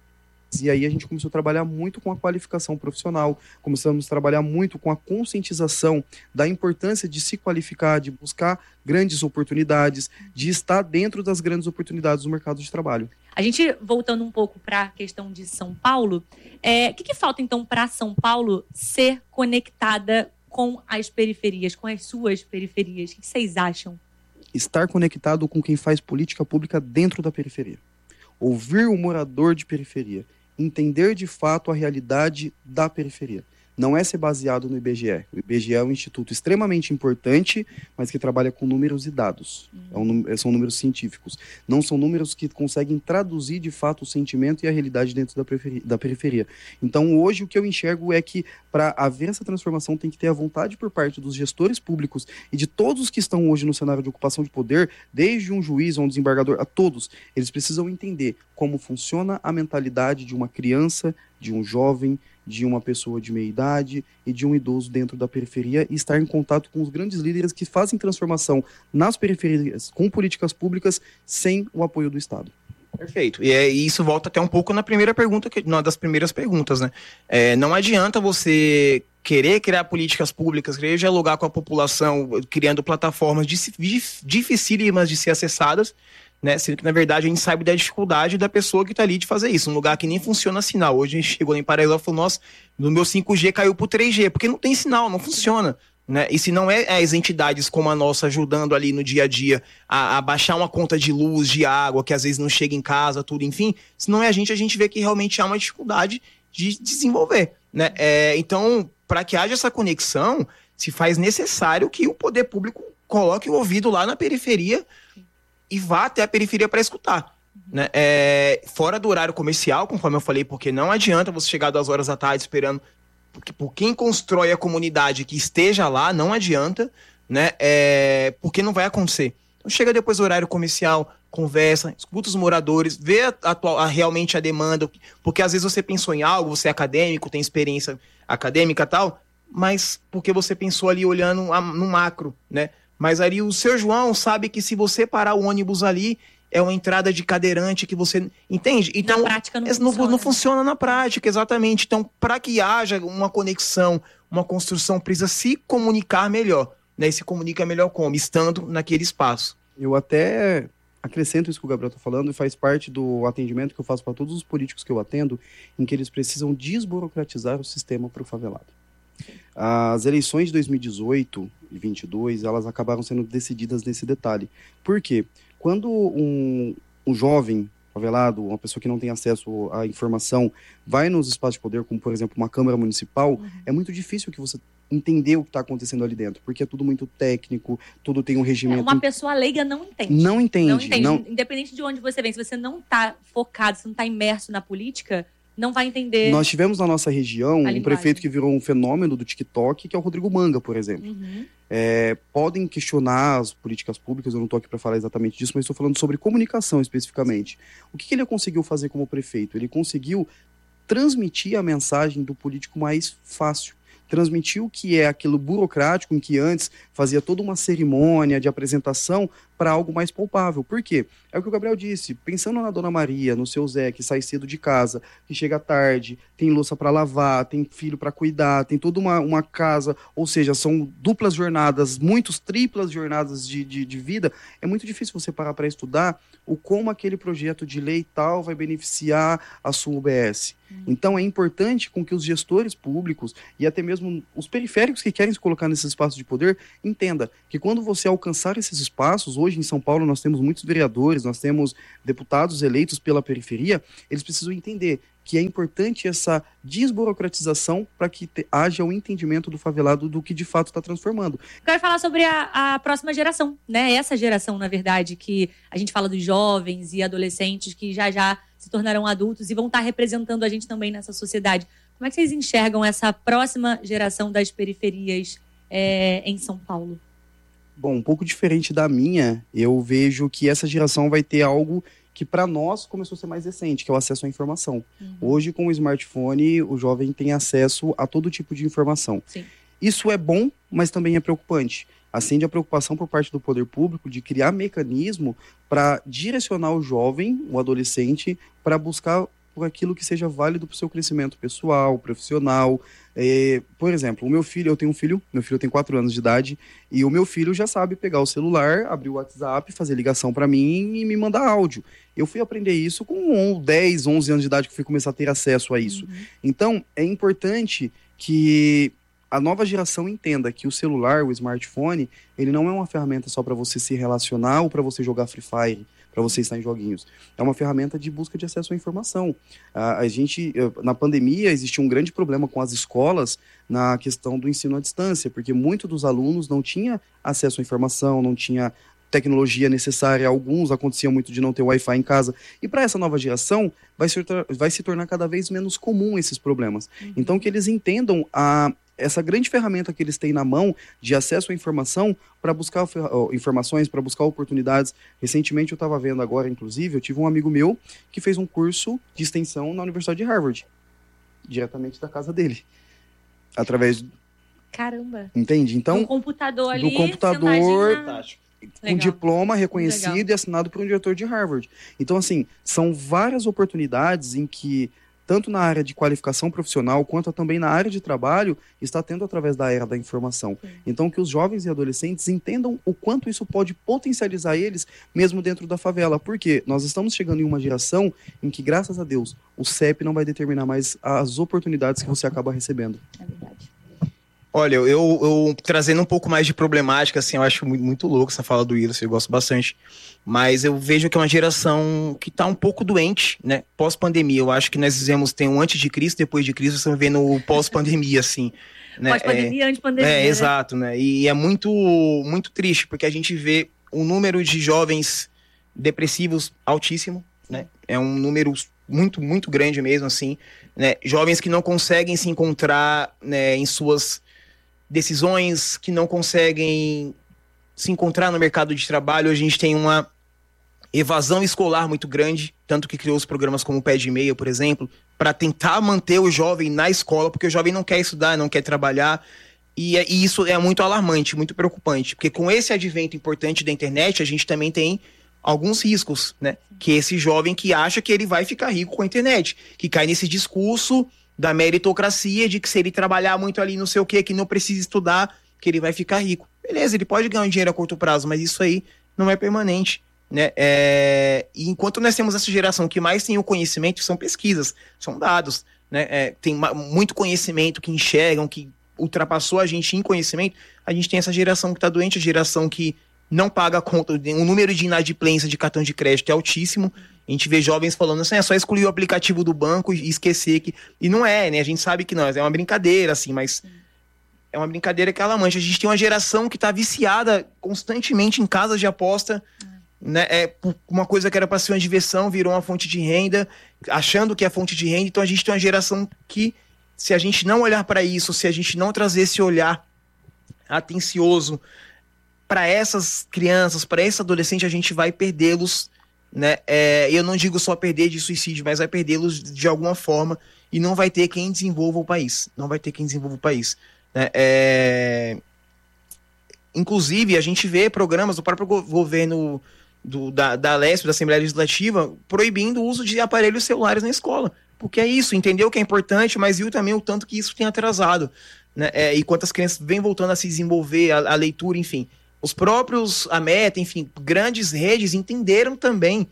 E aí a gente começou a trabalhar muito com a qualificação profissional, começamos a trabalhar muito com a conscientização da importância de se qualificar, de buscar grandes oportunidades, de estar dentro das grandes oportunidades do mercado de trabalho. A gente, voltando um pouco para a questão de São Paulo, o que falta então para São Paulo ser conectada com as periferias, com as suas periferias? O que vocês acham? Estar conectado com quem faz política pública dentro da periferia. Ouvir o morador de periferia. Entender de fato a realidade da periferia. Não é ser baseado no IBGE. O IBGE é um instituto extremamente importante, mas que trabalha com números e dados. São números científicos. Não são números que conseguem traduzir de fato o sentimento e a realidade dentro da periferia. Então hoje o que eu enxergo é que para haver essa transformação tem que ter a vontade por parte dos gestores públicos e de todos os que estão hoje no cenário de ocupação de poder, desde um juiz a um desembargador, a todos, eles precisam entender como funciona a mentalidade de uma criança, de um jovem, de uma pessoa de meia idade e de um idoso dentro da periferia e estar em contato com os grandes líderes que fazem transformação nas periferias com políticas públicas sem o apoio do Estado. Perfeito. E isso volta até um pouco na primeira pergunta, uma das primeiras perguntas, né? Não adianta você querer criar políticas públicas, querer dialogar com a população, criando plataformas dificílimas de ser acessadas, né? Sendo que, na verdade, a gente sabe da dificuldade da pessoa que está ali de fazer isso. Um lugar que nem funciona sinal. Hoje a gente chegou lá em Paraíba e falou: nossa, no meu 5G caiu pro 3G, porque não tem sinal, não funciona. Né? E se não é as entidades como a nossa ajudando ali no dia a dia a baixar uma conta de luz, de água, que às vezes não chega em casa, tudo, enfim, se não é a gente vê que realmente há uma dificuldade de desenvolver. Né? Então, para que haja essa conexão, se faz necessário que o poder público coloque o ouvido lá na periferia e vá até a periferia para escutar. Né? Fora do horário comercial, conforme eu falei, porque não adianta você chegar 2 horas da tarde esperando, porque por quem constrói a comunidade que esteja lá, não adianta, né? Porque não vai acontecer. Então chega depois do horário comercial, conversa, escuta os moradores, vê realmente a demanda, porque às vezes você pensou em algo, você é acadêmico, tem experiência acadêmica e tal, mas porque você pensou ali olhando no macro, né? Mas ali o seu João sabe que se você parar o ônibus ali, é uma entrada de cadeirante que você... Entende? Então, na prática não funciona na prática, exatamente. Então, para que haja uma conexão, uma construção, precisa se comunicar melhor. Né? E se comunica melhor como? Estando naquele espaço. Eu até acrescento isso que o Gabriel está falando, e faz parte do atendimento que eu faço para todos os políticos que eu atendo, em que eles precisam desburocratizar o sistema para o favelado. As eleições de 2018 e 2022, elas acabaram sendo decididas nesse detalhe. Por quê? Quando um jovem favelado, uma pessoa que não tem acesso à informação, vai nos espaços de poder, como por exemplo uma Câmara Municipal, é muito difícil que você entender o que está acontecendo ali dentro, porque é tudo muito técnico, tudo tem um regimento... Uma pessoa leiga não entende. Não entende. Independente de onde você vem, se você não está focado, se não está imerso na política, não vai entender. Nós tivemos na nossa região um prefeito que virou um fenômeno do TikTok, que é o Rodrigo Manga, por exemplo. Podem questionar as políticas públicas, eu não estou aqui para falar exatamente disso, mas estou falando sobre comunicação especificamente. O que ele conseguiu fazer como prefeito? Ele conseguiu transmitir a mensagem do político mais fácil. Transmitir o que é aquilo burocrático, em que antes fazia toda uma cerimônia de apresentação, para algo mais palpável. Por quê? É o que o Gabriel disse, pensando na Dona Maria, no seu Zé, que sai cedo de casa, que chega tarde, tem louça para lavar, tem filho para cuidar, tem toda uma casa, ou seja, são duplas jornadas, triplas jornadas de vida, é muito difícil você parar para estudar como aquele projeto de lei tal vai beneficiar a sua UBS. Então é importante com que os gestores públicos e até mesmo os periféricos que querem se colocar nesses espaços de poder entenda que quando você alcançar esses espaços, hoje em São Paulo nós temos muitos vereadores, nós temos deputados eleitos pela periferia, eles precisam entender que é importante essa desburocratização para que haja o entendimento do favelado do que de fato está transformando. Quero falar sobre a próxima geração, né? Essa geração, na verdade, que a gente fala dos jovens e adolescentes que já se tornarão adultos e vão estar representando a gente também nessa sociedade. Como é que vocês enxergam essa próxima geração das periferias em São Paulo? Bom, um pouco diferente da minha, eu vejo que essa geração vai ter algo que para nós começou a ser mais recente, que é o acesso à informação. Hoje, com o smartphone, o jovem tem acesso a todo tipo de informação. Sim. Isso é bom, mas também é preocupante. Acende a preocupação por parte do poder público de criar mecanismo para direcionar o jovem, o adolescente, para buscar por aquilo que seja válido para o seu crescimento pessoal, profissional. Por exemplo, eu tenho um filho, meu filho tem 4 anos de idade, e o meu filho já sabe pegar o celular, abrir o WhatsApp, fazer ligação para mim e me mandar áudio. Eu fui aprender isso com 10, 11 anos de idade que eu fui começar a ter acesso a isso. Então, é importante que a nova geração entenda que o celular, o smartphone, ele não é uma ferramenta só para você se relacionar ou para você jogar Free Fire, para você estar em joguinhos. É uma ferramenta de busca de acesso à informação. Na pandemia, existia um grande problema com as escolas na questão do ensino à distância, porque muitos dos alunos não tinham acesso à informação, não tinha tecnologia necessária, alguns acontecia muito de não ter Wi-Fi em casa, e para essa nova geração vai se tornar cada vez menos comum esses problemas. Então que eles entendam essa grande ferramenta que eles têm na mão de acesso à informação para buscar informações, para buscar oportunidades. Recentemente eu estava vendo agora, inclusive, eu tive um amigo meu que fez um curso de extensão na Universidade de Harvard, diretamente da casa dele, através... Caramba! Entende? Então, do computador ali, do computador, com Legal. diploma reconhecido Legal. e assinado por um diretor de Harvard. Então, assim, são várias oportunidades em que tanto na área de qualificação profissional, quanto também na área de trabalho, está tendo através da era da informação. Então, que os jovens e adolescentes entendam o quanto isso pode potencializar eles, mesmo dentro da favela. Porque nós estamos chegando em uma geração em que, graças a Deus, o CEP não vai determinar mais as oportunidades que você acaba recebendo. É verdade. Olha, eu trazendo um pouco mais de problemática, assim, eu acho muito louco essa fala do Wilson, eu gosto bastante. Mas eu vejo que é uma geração que está um pouco doente, né? Pós-pandemia. Eu acho que nós tem um antes de Cristo, depois de Cristo, você vai vendo o pós-pandemia, assim. Né? Pós-pandemia, antes-pandemia. Né? Exato, né? E é muito, muito triste, porque a gente vê um número de jovens depressivos altíssimo, né? É um número muito, muito grande mesmo, assim, né? Jovens que não conseguem se encontrar, né, em suas decisões, que não conseguem se encontrar no mercado de trabalho. A gente tem uma evasão escolar muito grande, tanto que criou os programas como o Pé de Meia, por exemplo, para tentar manter o jovem na escola, porque o jovem não quer estudar, não quer trabalhar, e isso é muito alarmante, muito preocupante, porque com esse advento importante da internet, a gente também tem alguns riscos, né? Que esse jovem que acha que ele vai ficar rico com a internet, que cai nesse discurso da meritocracia, de que se ele trabalhar muito ali, não sei o que não precisa estudar, que ele vai ficar rico. Beleza, ele pode ganhar um dinheiro a curto prazo, mas isso aí não é permanente, né? E enquanto nós temos essa geração que mais tem o conhecimento, são pesquisas, são dados, né? Tem muito conhecimento que enxergam, que ultrapassou a gente em conhecimento. A gente tem essa geração que está doente, a geração que não paga a conta, o número de inadimplência de cartão de crédito é altíssimo. A gente vê jovens falando assim, é só excluir o aplicativo do banco e esquecer que... E não é, né? A gente sabe que não, é uma brincadeira, assim, mas... É uma brincadeira que ela mancha. A gente tem uma geração que está viciada constantemente em casas de aposta, né? Uma coisa que era para ser uma diversão virou uma fonte de renda, achando que é fonte de renda. Então a gente tem uma geração que, se a gente não olhar para isso, se a gente não trazer esse olhar atencioso para essas crianças, para esse adolescente, a gente vai perdê-los, né? Eu não digo só perder de suicídio, mas vai perdê-los de alguma forma e não vai ter quem desenvolva o país. Não vai ter quem desenvolva o país. Inclusive, a gente vê programas do próprio governo da Alesp, da Assembleia Legislativa, proibindo o uso de aparelhos celulares na escola. Porque é isso, entendeu que é importante, mas viu também o tanto que isso tem atrasado, né? E quantas crianças vêm voltando a se desenvolver, a leitura, enfim. Os próprios, a Meta, enfim, grandes redes entenderam também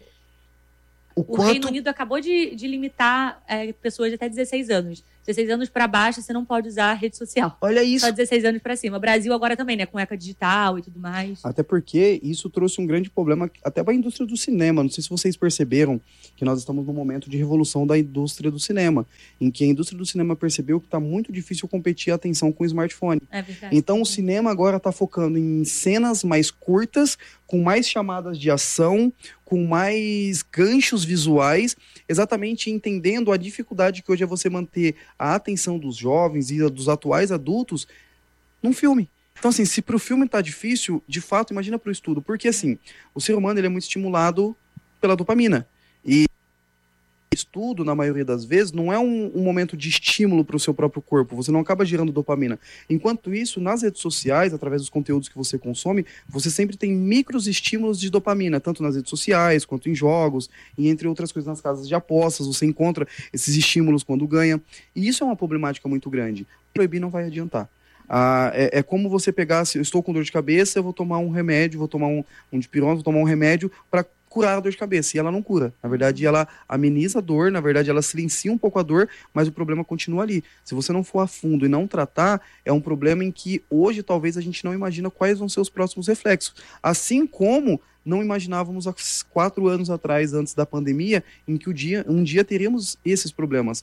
o Reino Unido acabou de limitar pessoas de até 16 anos. 16 anos para baixo, você não pode usar rede social. Olha isso. Só 16 anos para cima. O Brasil agora também, né? Com ECA digital e tudo mais. Até porque isso trouxe um grande problema até para a indústria do cinema. Não sei se vocês perceberam que nós estamos num momento de revolução da indústria do cinema, em que a indústria do cinema percebeu que está muito difícil competir a atenção com o smartphone. É verdade. Então o cinema agora está focando em cenas mais curtas, com mais chamadas de ação, com mais ganchos visuais, exatamente entendendo a dificuldade que hoje é você manter a atenção dos jovens e dos atuais adultos num filme. Então, assim, se pro filme tá difícil, de fato, imagina pro estudo. Porque, assim, o ser humano ele é muito estimulado pela dopamina. E estudo, na maioria das vezes, não é um momento de estímulo para o seu próprio corpo. Você não acaba gerando dopamina. Enquanto isso, nas redes sociais, através dos conteúdos que você consome, você sempre tem micros estímulos de dopamina, tanto nas redes sociais, quanto em jogos, e entre outras coisas nas casas de apostas, você encontra esses estímulos quando ganha. E isso é uma problemática muito grande. Proibir não vai adiantar. É como você pegar, se eu estou com dor de cabeça, eu vou tomar um remédio, vou tomar um dipirona, vou tomar um remédio para curar a dor de cabeça, e ela não cura. Na verdade, ela ameniza a dor, na verdade, ela silencia um pouco a dor, mas o problema continua ali. Se você não for a fundo e não tratar, é um problema em que hoje talvez a gente não imagina quais vão ser os próximos reflexos. Assim como não imaginávamos há 4 anos atrás, antes da pandemia, em que um dia teríamos esses problemas.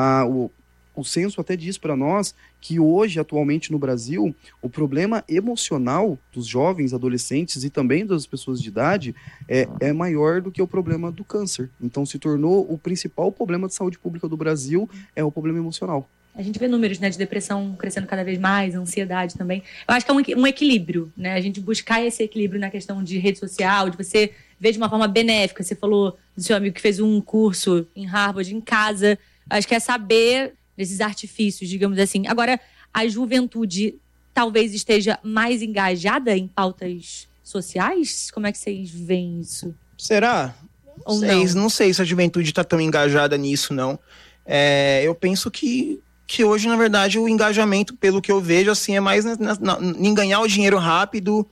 O censo até diz para nós que hoje, atualmente no Brasil, o problema emocional dos jovens, adolescentes e também das pessoas de idade é maior do que o problema do câncer. Então se tornou o principal problema de saúde pública do Brasil, é o problema emocional. A gente vê números, né, de depressão crescendo cada vez mais, ansiedade também. Eu acho que é um equilíbrio, né? A gente buscar esse equilíbrio na questão de rede social, de você ver de uma forma benéfica. Você falou do seu amigo que fez um curso em Harvard, em casa. Acho que é saber desses artifícios, digamos assim. Agora, a juventude talvez esteja mais engajada em pautas sociais? Como é que vocês veem isso? Será? Ou não sei se a juventude está tão engajada nisso, não. Eu penso que hoje, na verdade, o engajamento, pelo que eu vejo, assim, é mais em ganhar o dinheiro rápido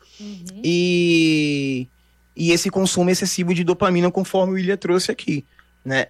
e esse consumo excessivo de dopamina, conforme o William trouxe aqui, né?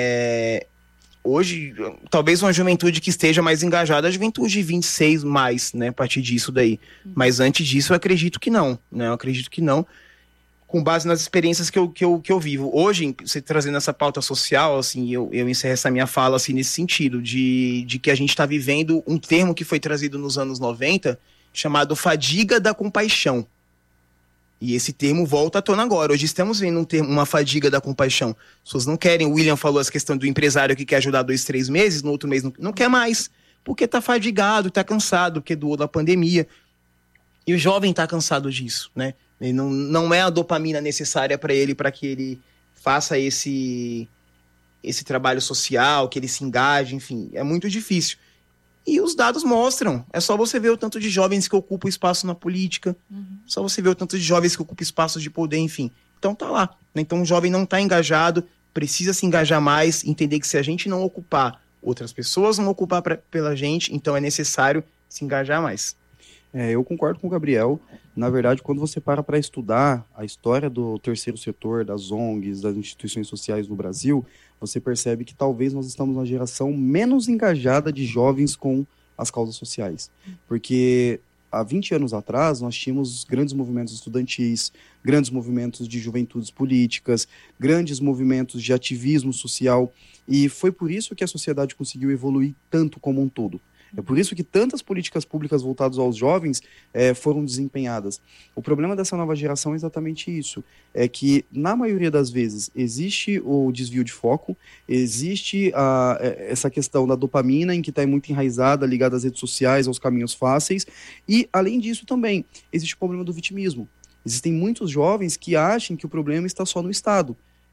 Hoje, talvez uma juventude que esteja mais engajada, a juventude de 26 mais, né, a partir disso daí. Mas antes disso, eu acredito que não, né? Eu acredito que não, com base nas experiências que eu vivo. Hoje, você trazendo essa pauta social, assim, eu encerro essa minha fala, assim, nesse sentido, de que a gente está vivendo um termo que foi trazido nos anos 90, chamado fadiga da compaixão. E esse termo volta à tona agora. Hoje estamos vendo uma fadiga da compaixão. As pessoas não querem. O William falou essa questão do empresário que quer ajudar 2, 3 meses, no outro mês não quer mais, porque está fadigado, está cansado, porque doou da pandemia. E o jovem está cansado disso, né? Ele não é a dopamina necessária para que ele faça esse trabalho social, que ele se engaje, enfim, é muito difícil. E os dados mostram. É só você ver o tanto de jovens que ocupam espaço na política. Só você ver o tanto de jovens que ocupam espaços de poder, enfim. Então tá lá. Então o jovem não está engajado, precisa se engajar mais, entender que se a gente não ocupar, outras pessoas vão ocupar pela gente, então é necessário se engajar mais. Eu concordo com o Gabriel. Na verdade, quando você para estudar a história do terceiro setor, das ONGs, das instituições sociais no Brasil, você percebe que talvez nós estamos na geração menos engajada de jovens com as causas sociais. Porque há 20 anos atrás, nós tínhamos grandes movimentos estudantis, grandes movimentos de juventudes políticas, grandes movimentos de ativismo social, e foi por isso que a sociedade conseguiu evoluir tanto como um todo. É por isso que tantas políticas públicas voltadas aos jovens foram desempenhadas. O problema dessa nova geração é exatamente isso. É que, na maioria das vezes, existe o desvio de foco, existe essa questão da dopamina, em que está muito enraizada, ligada às redes sociais, aos caminhos fáceis. E, além disso, também, existe o problema do vitimismo. Existem muitos jovens que acham que o problema está só no Estado.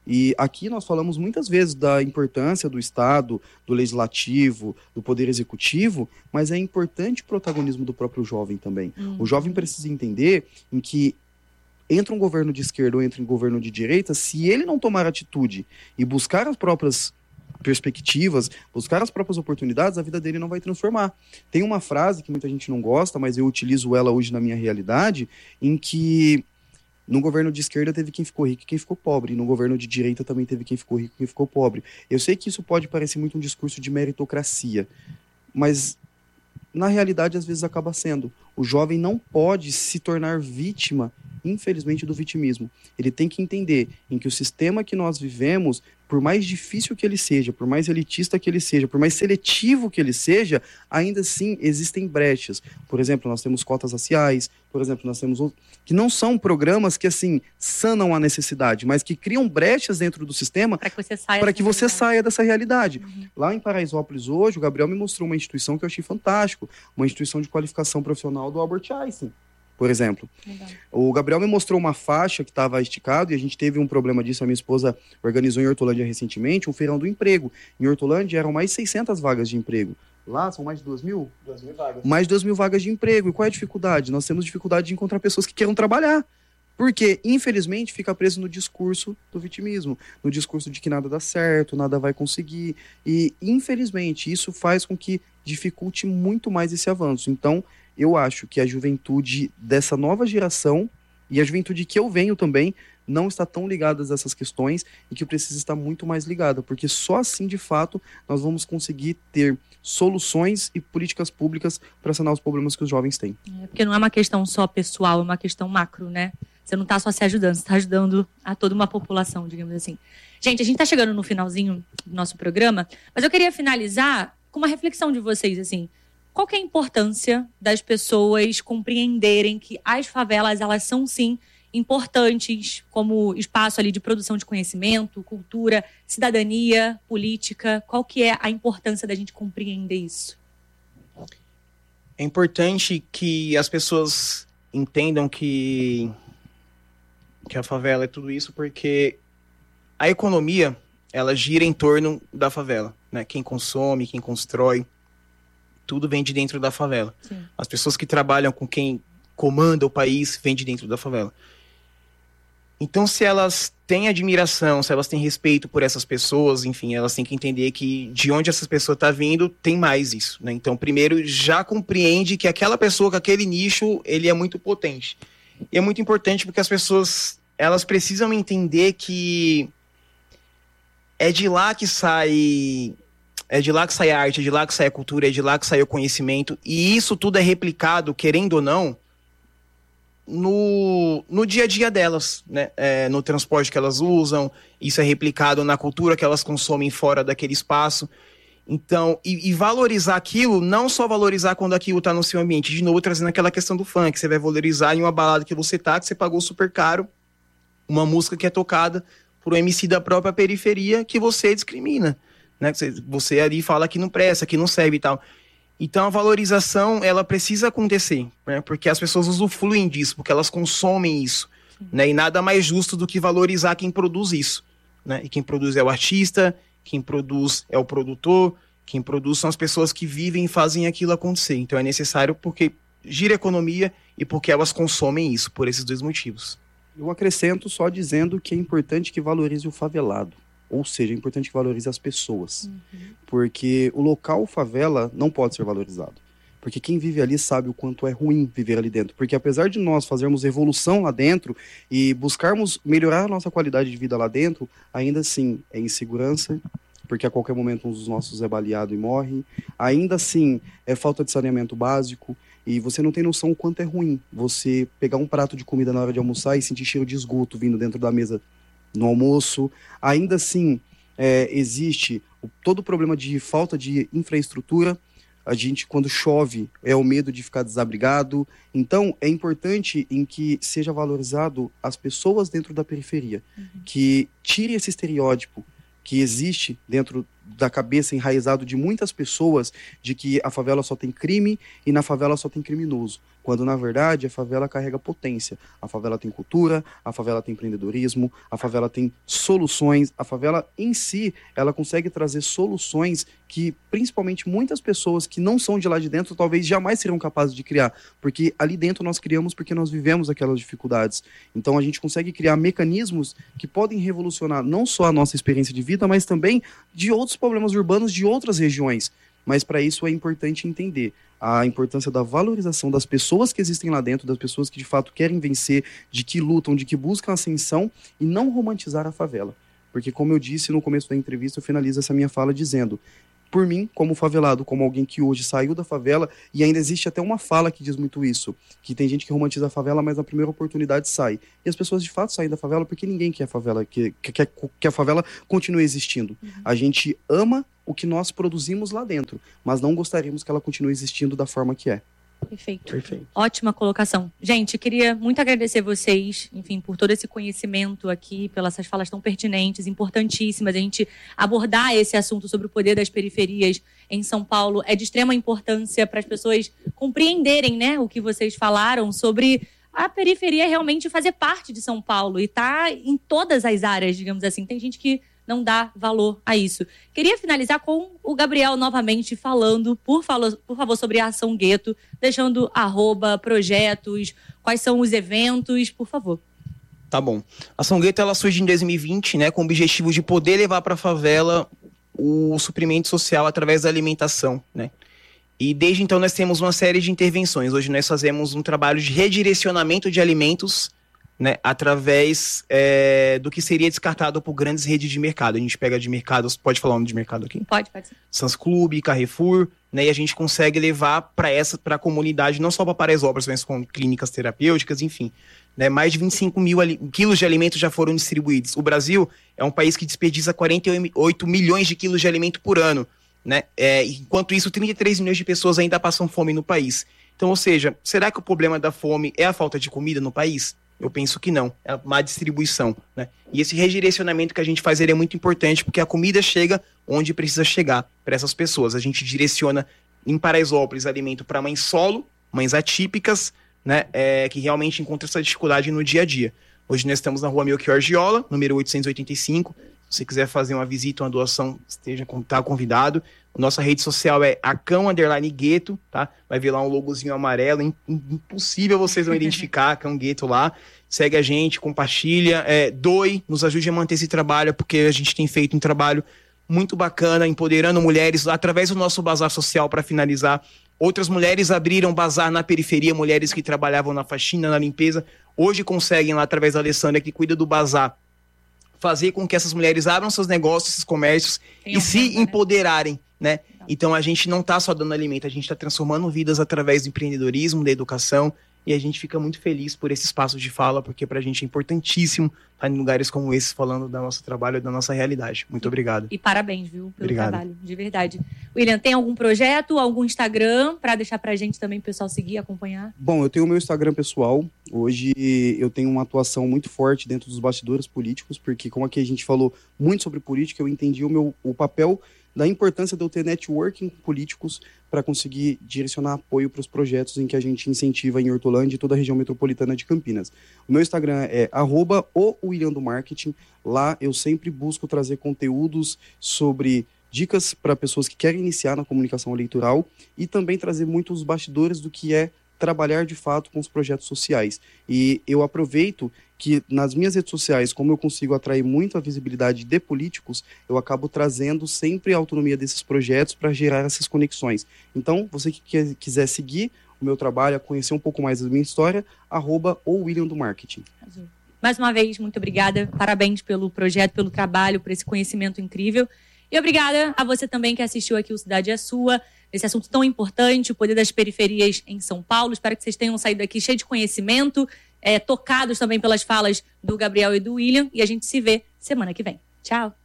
E aqui nós falamos muitas vezes da importância do Estado, do Legislativo, do Poder Executivo, mas é importante o protagonismo do próprio jovem também. O jovem precisa entender em que entra um governo de esquerda ou entra um governo de direita, se ele não tomar atitude e buscar as próprias perspectivas, buscar as próprias oportunidades, a vida dele não vai transformar. Tem uma frase que muita gente não gosta, mas eu utilizo ela hoje na minha realidade, em que no governo de esquerda teve quem ficou rico e quem ficou pobre, e no governo de direita também teve quem ficou rico e quem ficou pobre. Eu sei que isso pode parecer muito um discurso de meritocracia, mas na realidade às vezes acaba sendo. O jovem não pode se tornar vítima, infelizmente, do vitimismo. Ele tem que entender em que o sistema que nós vivemos, por mais difícil que ele seja, por mais elitista que ele seja, por mais seletivo que ele seja, ainda assim existem brechas. Por exemplo, nós temos cotas raciais, por exemplo, nós temos outros, que não são programas que, assim, sanam a necessidade, mas que criam brechas dentro do sistema para que você saia dessa realidade. Lá em Paraisópolis hoje, o Gabriel me mostrou uma instituição que eu achei fantástico, uma instituição de qualificação profissional do Albert Einstein, por exemplo. Legal. O Gabriel me mostrou uma faixa que estava esticado e a gente teve um problema disso. A minha esposa organizou em Hortolândia recentemente um feirão do emprego. Em Hortolândia eram mais 600 vagas de emprego. Lá são mais de 2.000? 2.000 vagas. Mais de 2.000 vagas de emprego. E qual é a dificuldade? Nós temos dificuldade de encontrar pessoas que queiram trabalhar. Porque, infelizmente, fica preso no discurso do vitimismo, no discurso de que nada dá certo, nada vai conseguir. E, infelizmente, isso faz com que dificulte muito mais esse avanço. Então, eu acho que a juventude dessa nova geração, e a juventude que eu venho também, não está tão ligadas a essas questões e que precisa estar muito mais ligada, porque só assim, de fato, nós vamos conseguir ter soluções e políticas públicas para sanar os problemas que os jovens têm. Porque não é uma questão só pessoal, é uma questão macro, né? Você não está só se ajudando, você está ajudando a toda uma população, digamos assim. Gente, a gente está chegando no finalzinho do nosso programa, mas eu queria finalizar com uma reflexão de vocês, assim. Qual que é a importância das pessoas compreenderem que as favelas, elas são, sim, importantes como espaço ali de produção de conhecimento, cultura, cidadania, política? Qual que é a importância da gente compreender isso? É importante que as pessoas entendam que a favela é tudo isso, porque a economia, ela gira em torno da favela, né? Quem consome, quem constrói, tudo vem de dentro da favela. Sim. As pessoas que trabalham com quem comanda o país vêm de dentro da favela. Então, se elas têm admiração, se elas têm respeito por essas pessoas, enfim, elas têm que entender que de onde essa pessoa está vindo, tem mais isso, né? Então, primeiro, já compreende que aquela pessoa, que aquele nicho, ele é muito potente. E é muito importante porque as pessoas, elas precisam entender que é de lá que sai a arte, é de lá que sai a cultura, é de lá que sai o conhecimento, e isso tudo é replicado, querendo ou não, no dia a dia delas, né? No transporte que elas usam, isso é replicado na cultura que elas consomem fora daquele espaço. Então, e valorizar aquilo, não só valorizar quando aquilo tá no seu ambiente, de novo trazendo aquela questão do funk, você vai valorizar em uma balada que você tá, que você pagou super caro, uma música que é tocada por um MC da própria periferia que você discrimina, né? Você ali fala que não presta, que não serve e tal. Então a valorização, ela precisa acontecer, né? Porque as pessoas usufruem disso, porque elas consomem isso, né? E nada mais justo do que valorizar quem produz isso, né? E quem produz é o artista, quem produz é o produtor, quem produz são as pessoas que vivem e fazem aquilo acontecer. Então é necessário porque gira a economia e porque elas consomem isso, por esses dois motivos. Eu acrescento só dizendo que é importante que valorize o favelado. Ou seja, é importante que valorize as pessoas. Porque o local favela não pode ser valorizado. Porque quem vive ali sabe o quanto é ruim viver ali dentro. Porque apesar de nós fazermos evolução lá dentro e buscarmos melhorar a nossa qualidade de vida lá dentro, ainda assim é insegurança, porque a qualquer momento um dos nossos é baleado e morre. Ainda assim é falta de saneamento básico. E você não tem noção o quanto é ruim você pegar um prato de comida na hora de almoçar e sentir cheiro de esgoto vindo dentro da mesa no almoço. Ainda assim, existe todo o problema de falta de infraestrutura. A gente, quando chove, é o medo de ficar desabrigado. Então, é importante em que seja valorizado as pessoas dentro da periferia. Que tire esse estereótipo que existe dentro da cabeça enraizado de muitas pessoas de que a favela só tem crime e na favela só tem criminoso. quando na verdade a favela carrega potência. A favela tem cultura, a favela tem empreendedorismo, a favela tem soluções, a favela em si, ela consegue trazer soluções que principalmente muitas pessoas que não são de lá de dentro talvez jamais seriam capazes de criar, porque ali dentro nós criamos porque nós vivemos aquelas dificuldades. Então a gente consegue criar mecanismos que podem revolucionar não só a nossa experiência de vida, mas também de outros problemas urbanos de outras regiões. Mas para isso é importante entender a importância da valorização das pessoas que existem lá dentro, das pessoas que de fato querem vencer, de que lutam, de que buscam ascensão, e não romantizar a favela. Porque, como eu disse no começo da entrevista, eu finalizo essa minha fala dizendo: por mim, como favelado, como alguém que hoje saiu da favela, e ainda existe até uma fala que diz muito isso, que tem gente que romantiza a favela, mas na primeira oportunidade sai. E as pessoas de fato saem da favela porque ninguém quer a favela, que a favela continue existindo. A gente ama o que nós produzimos lá dentro, mas não gostaríamos que ela continue existindo da forma que é. Perfeito. Ótima colocação. Gente, queria muito agradecer vocês, enfim, por todo esse conhecimento aqui, pelas essas falas tão pertinentes, importantíssimas. A gente abordar esse assunto sobre o poder das periferias em São Paulo é de extrema importância para as pessoas compreenderem, né, o que vocês falaram sobre a periferia realmente fazer parte de São Paulo e tá em todas as áreas, digamos assim. Tem gente que não dá valor a isso. Queria finalizar com o Gabriel novamente falando, por favor, sobre a Ação Gueto, deixando @, projetos, quais são os eventos, por favor. Tá bom. A Ação Gueto, ela surge em 2020, né, com o objetivo de poder levar para a favela o suprimento social através da alimentação, né? E desde então nós temos uma série de intervenções. Hoje nós fazemos um trabalho de redirecionamento de alimentos, né, através do que seria descartado por grandes redes de mercado. A gente pega de mercados, pode falar o nome de mercado aqui? Pode ser. Sans Clube, Carrefour, né, e a gente consegue levar para a comunidade, não só para Paraisópolis, mas com clínicas terapêuticas, enfim. Né, mais de 25 mil quilos de alimentos já foram distribuídos. O Brasil é um país que desperdiça 48 milhões de quilos de alimento por ano. Né? Enquanto isso, 33 milhões de pessoas ainda passam fome no país. Então, ou seja, será que o problema da fome é a falta de comida no país? Eu penso que não, é a má distribuição, né? E esse redirecionamento que a gente faz, ele é muito importante, porque a comida chega onde precisa chegar para essas pessoas. A gente direciona em Paraisópolis alimento para mães solo, mães atípicas, né? Que realmente encontram essa dificuldade no dia a dia. Hoje nós estamos na rua Melchior Giola, número 885. Se você quiser fazer uma visita, uma doação, tá convidado. Nossa rede social é Acão_Gueto, tá? Vai ver lá um logozinho amarelo, impossível vocês não identificar, Acão Gueto lá. Segue a gente, compartilha, doe, nos ajude a manter esse trabalho, porque a gente tem feito um trabalho muito bacana, empoderando mulheres, através do nosso bazar social, para finalizar. Outras mulheres abriram bazar na periferia, mulheres que trabalhavam na faxina, na limpeza, hoje conseguem lá, através da Alessandra, que cuida do bazar, fazer com que essas mulheres abram seus negócios, esses comércios e se empoderarem, né? Então a gente não está só dando alimento, a gente está transformando vidas através do empreendedorismo, da educação, e a gente fica muito feliz por esse espaço de fala, porque pra gente é importantíssimo estar em lugares como esses falando do nosso trabalho e da nossa realidade. Muito obrigado. E parabéns, viu, pelo trabalho, de verdade. William, tem algum projeto, algum Instagram para deixar pra gente também, o pessoal seguir, acompanhar? Bom, eu tenho o meu Instagram pessoal. Hoje eu tenho uma atuação muito forte dentro dos bastidores políticos, porque como aqui a gente falou muito sobre política, eu entendi o papel da importância de eu ter networking com políticos para conseguir direcionar apoio para os projetos em que a gente incentiva em Hortolândia e toda a região metropolitana de Campinas. O meu Instagram é @oWilliamDoMarketing. Lá eu sempre busco trazer conteúdos sobre dicas para pessoas que querem iniciar na comunicação eleitoral e também trazer muitos bastidores do que é trabalhar de fato com os projetos sociais. E eu aproveito que nas minhas redes sociais, como eu consigo atrair muito a visibilidade de políticos, eu acabo trazendo sempre a autonomia desses projetos para gerar essas conexões. Então, você que quiser seguir o meu trabalho, conhecer um pouco mais da minha história, @oWilliamDoMarketing. Mais uma vez, muito obrigada. Parabéns pelo projeto, pelo trabalho, por esse conhecimento incrível. E obrigada a você também que assistiu aqui o Cidade é Sua, esse assunto tão importante, o poder das periferias em São Paulo. Espero que vocês tenham saído daqui cheio de conhecimento, tocados também pelas falas do Gabriel e do William. E a gente se vê semana que vem. Tchau.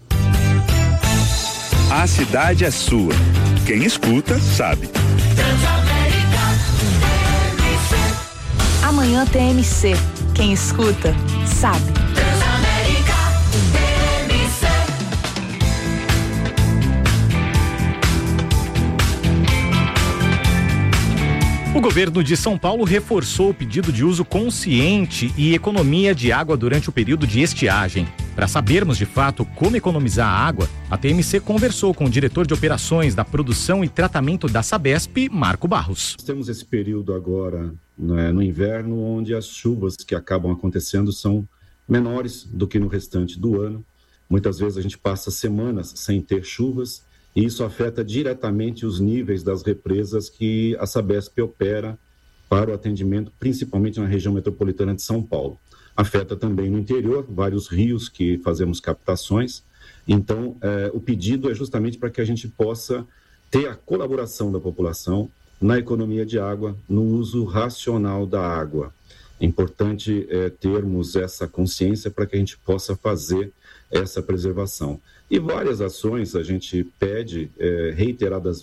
A cidade é sua. Quem escuta, sabe. Amanhã tem MC. Quem escuta, sabe. O governo de São Paulo reforçou o pedido de uso consciente e economia de água durante o período de estiagem. Para sabermos de fato como economizar água, a TMC conversou com o diretor de operações da produção e tratamento da Sabesp, Marco Barros. Temos esse período agora, né, no inverno, onde as chuvas que acabam acontecendo são menores do que no restante do ano. Muitas vezes a gente passa semanas sem ter chuvas, e isso afeta diretamente os níveis das represas que a Sabesp opera para o atendimento, principalmente na região metropolitana de São Paulo. Afeta também no interior, vários rios que fazemos captações. Então, o pedido é justamente para que a gente possa ter a colaboração da população na economia de água, no uso racional da água. É importante termos essa consciência para que a gente possa fazer essa preservação. E várias ações a gente pede reiteradas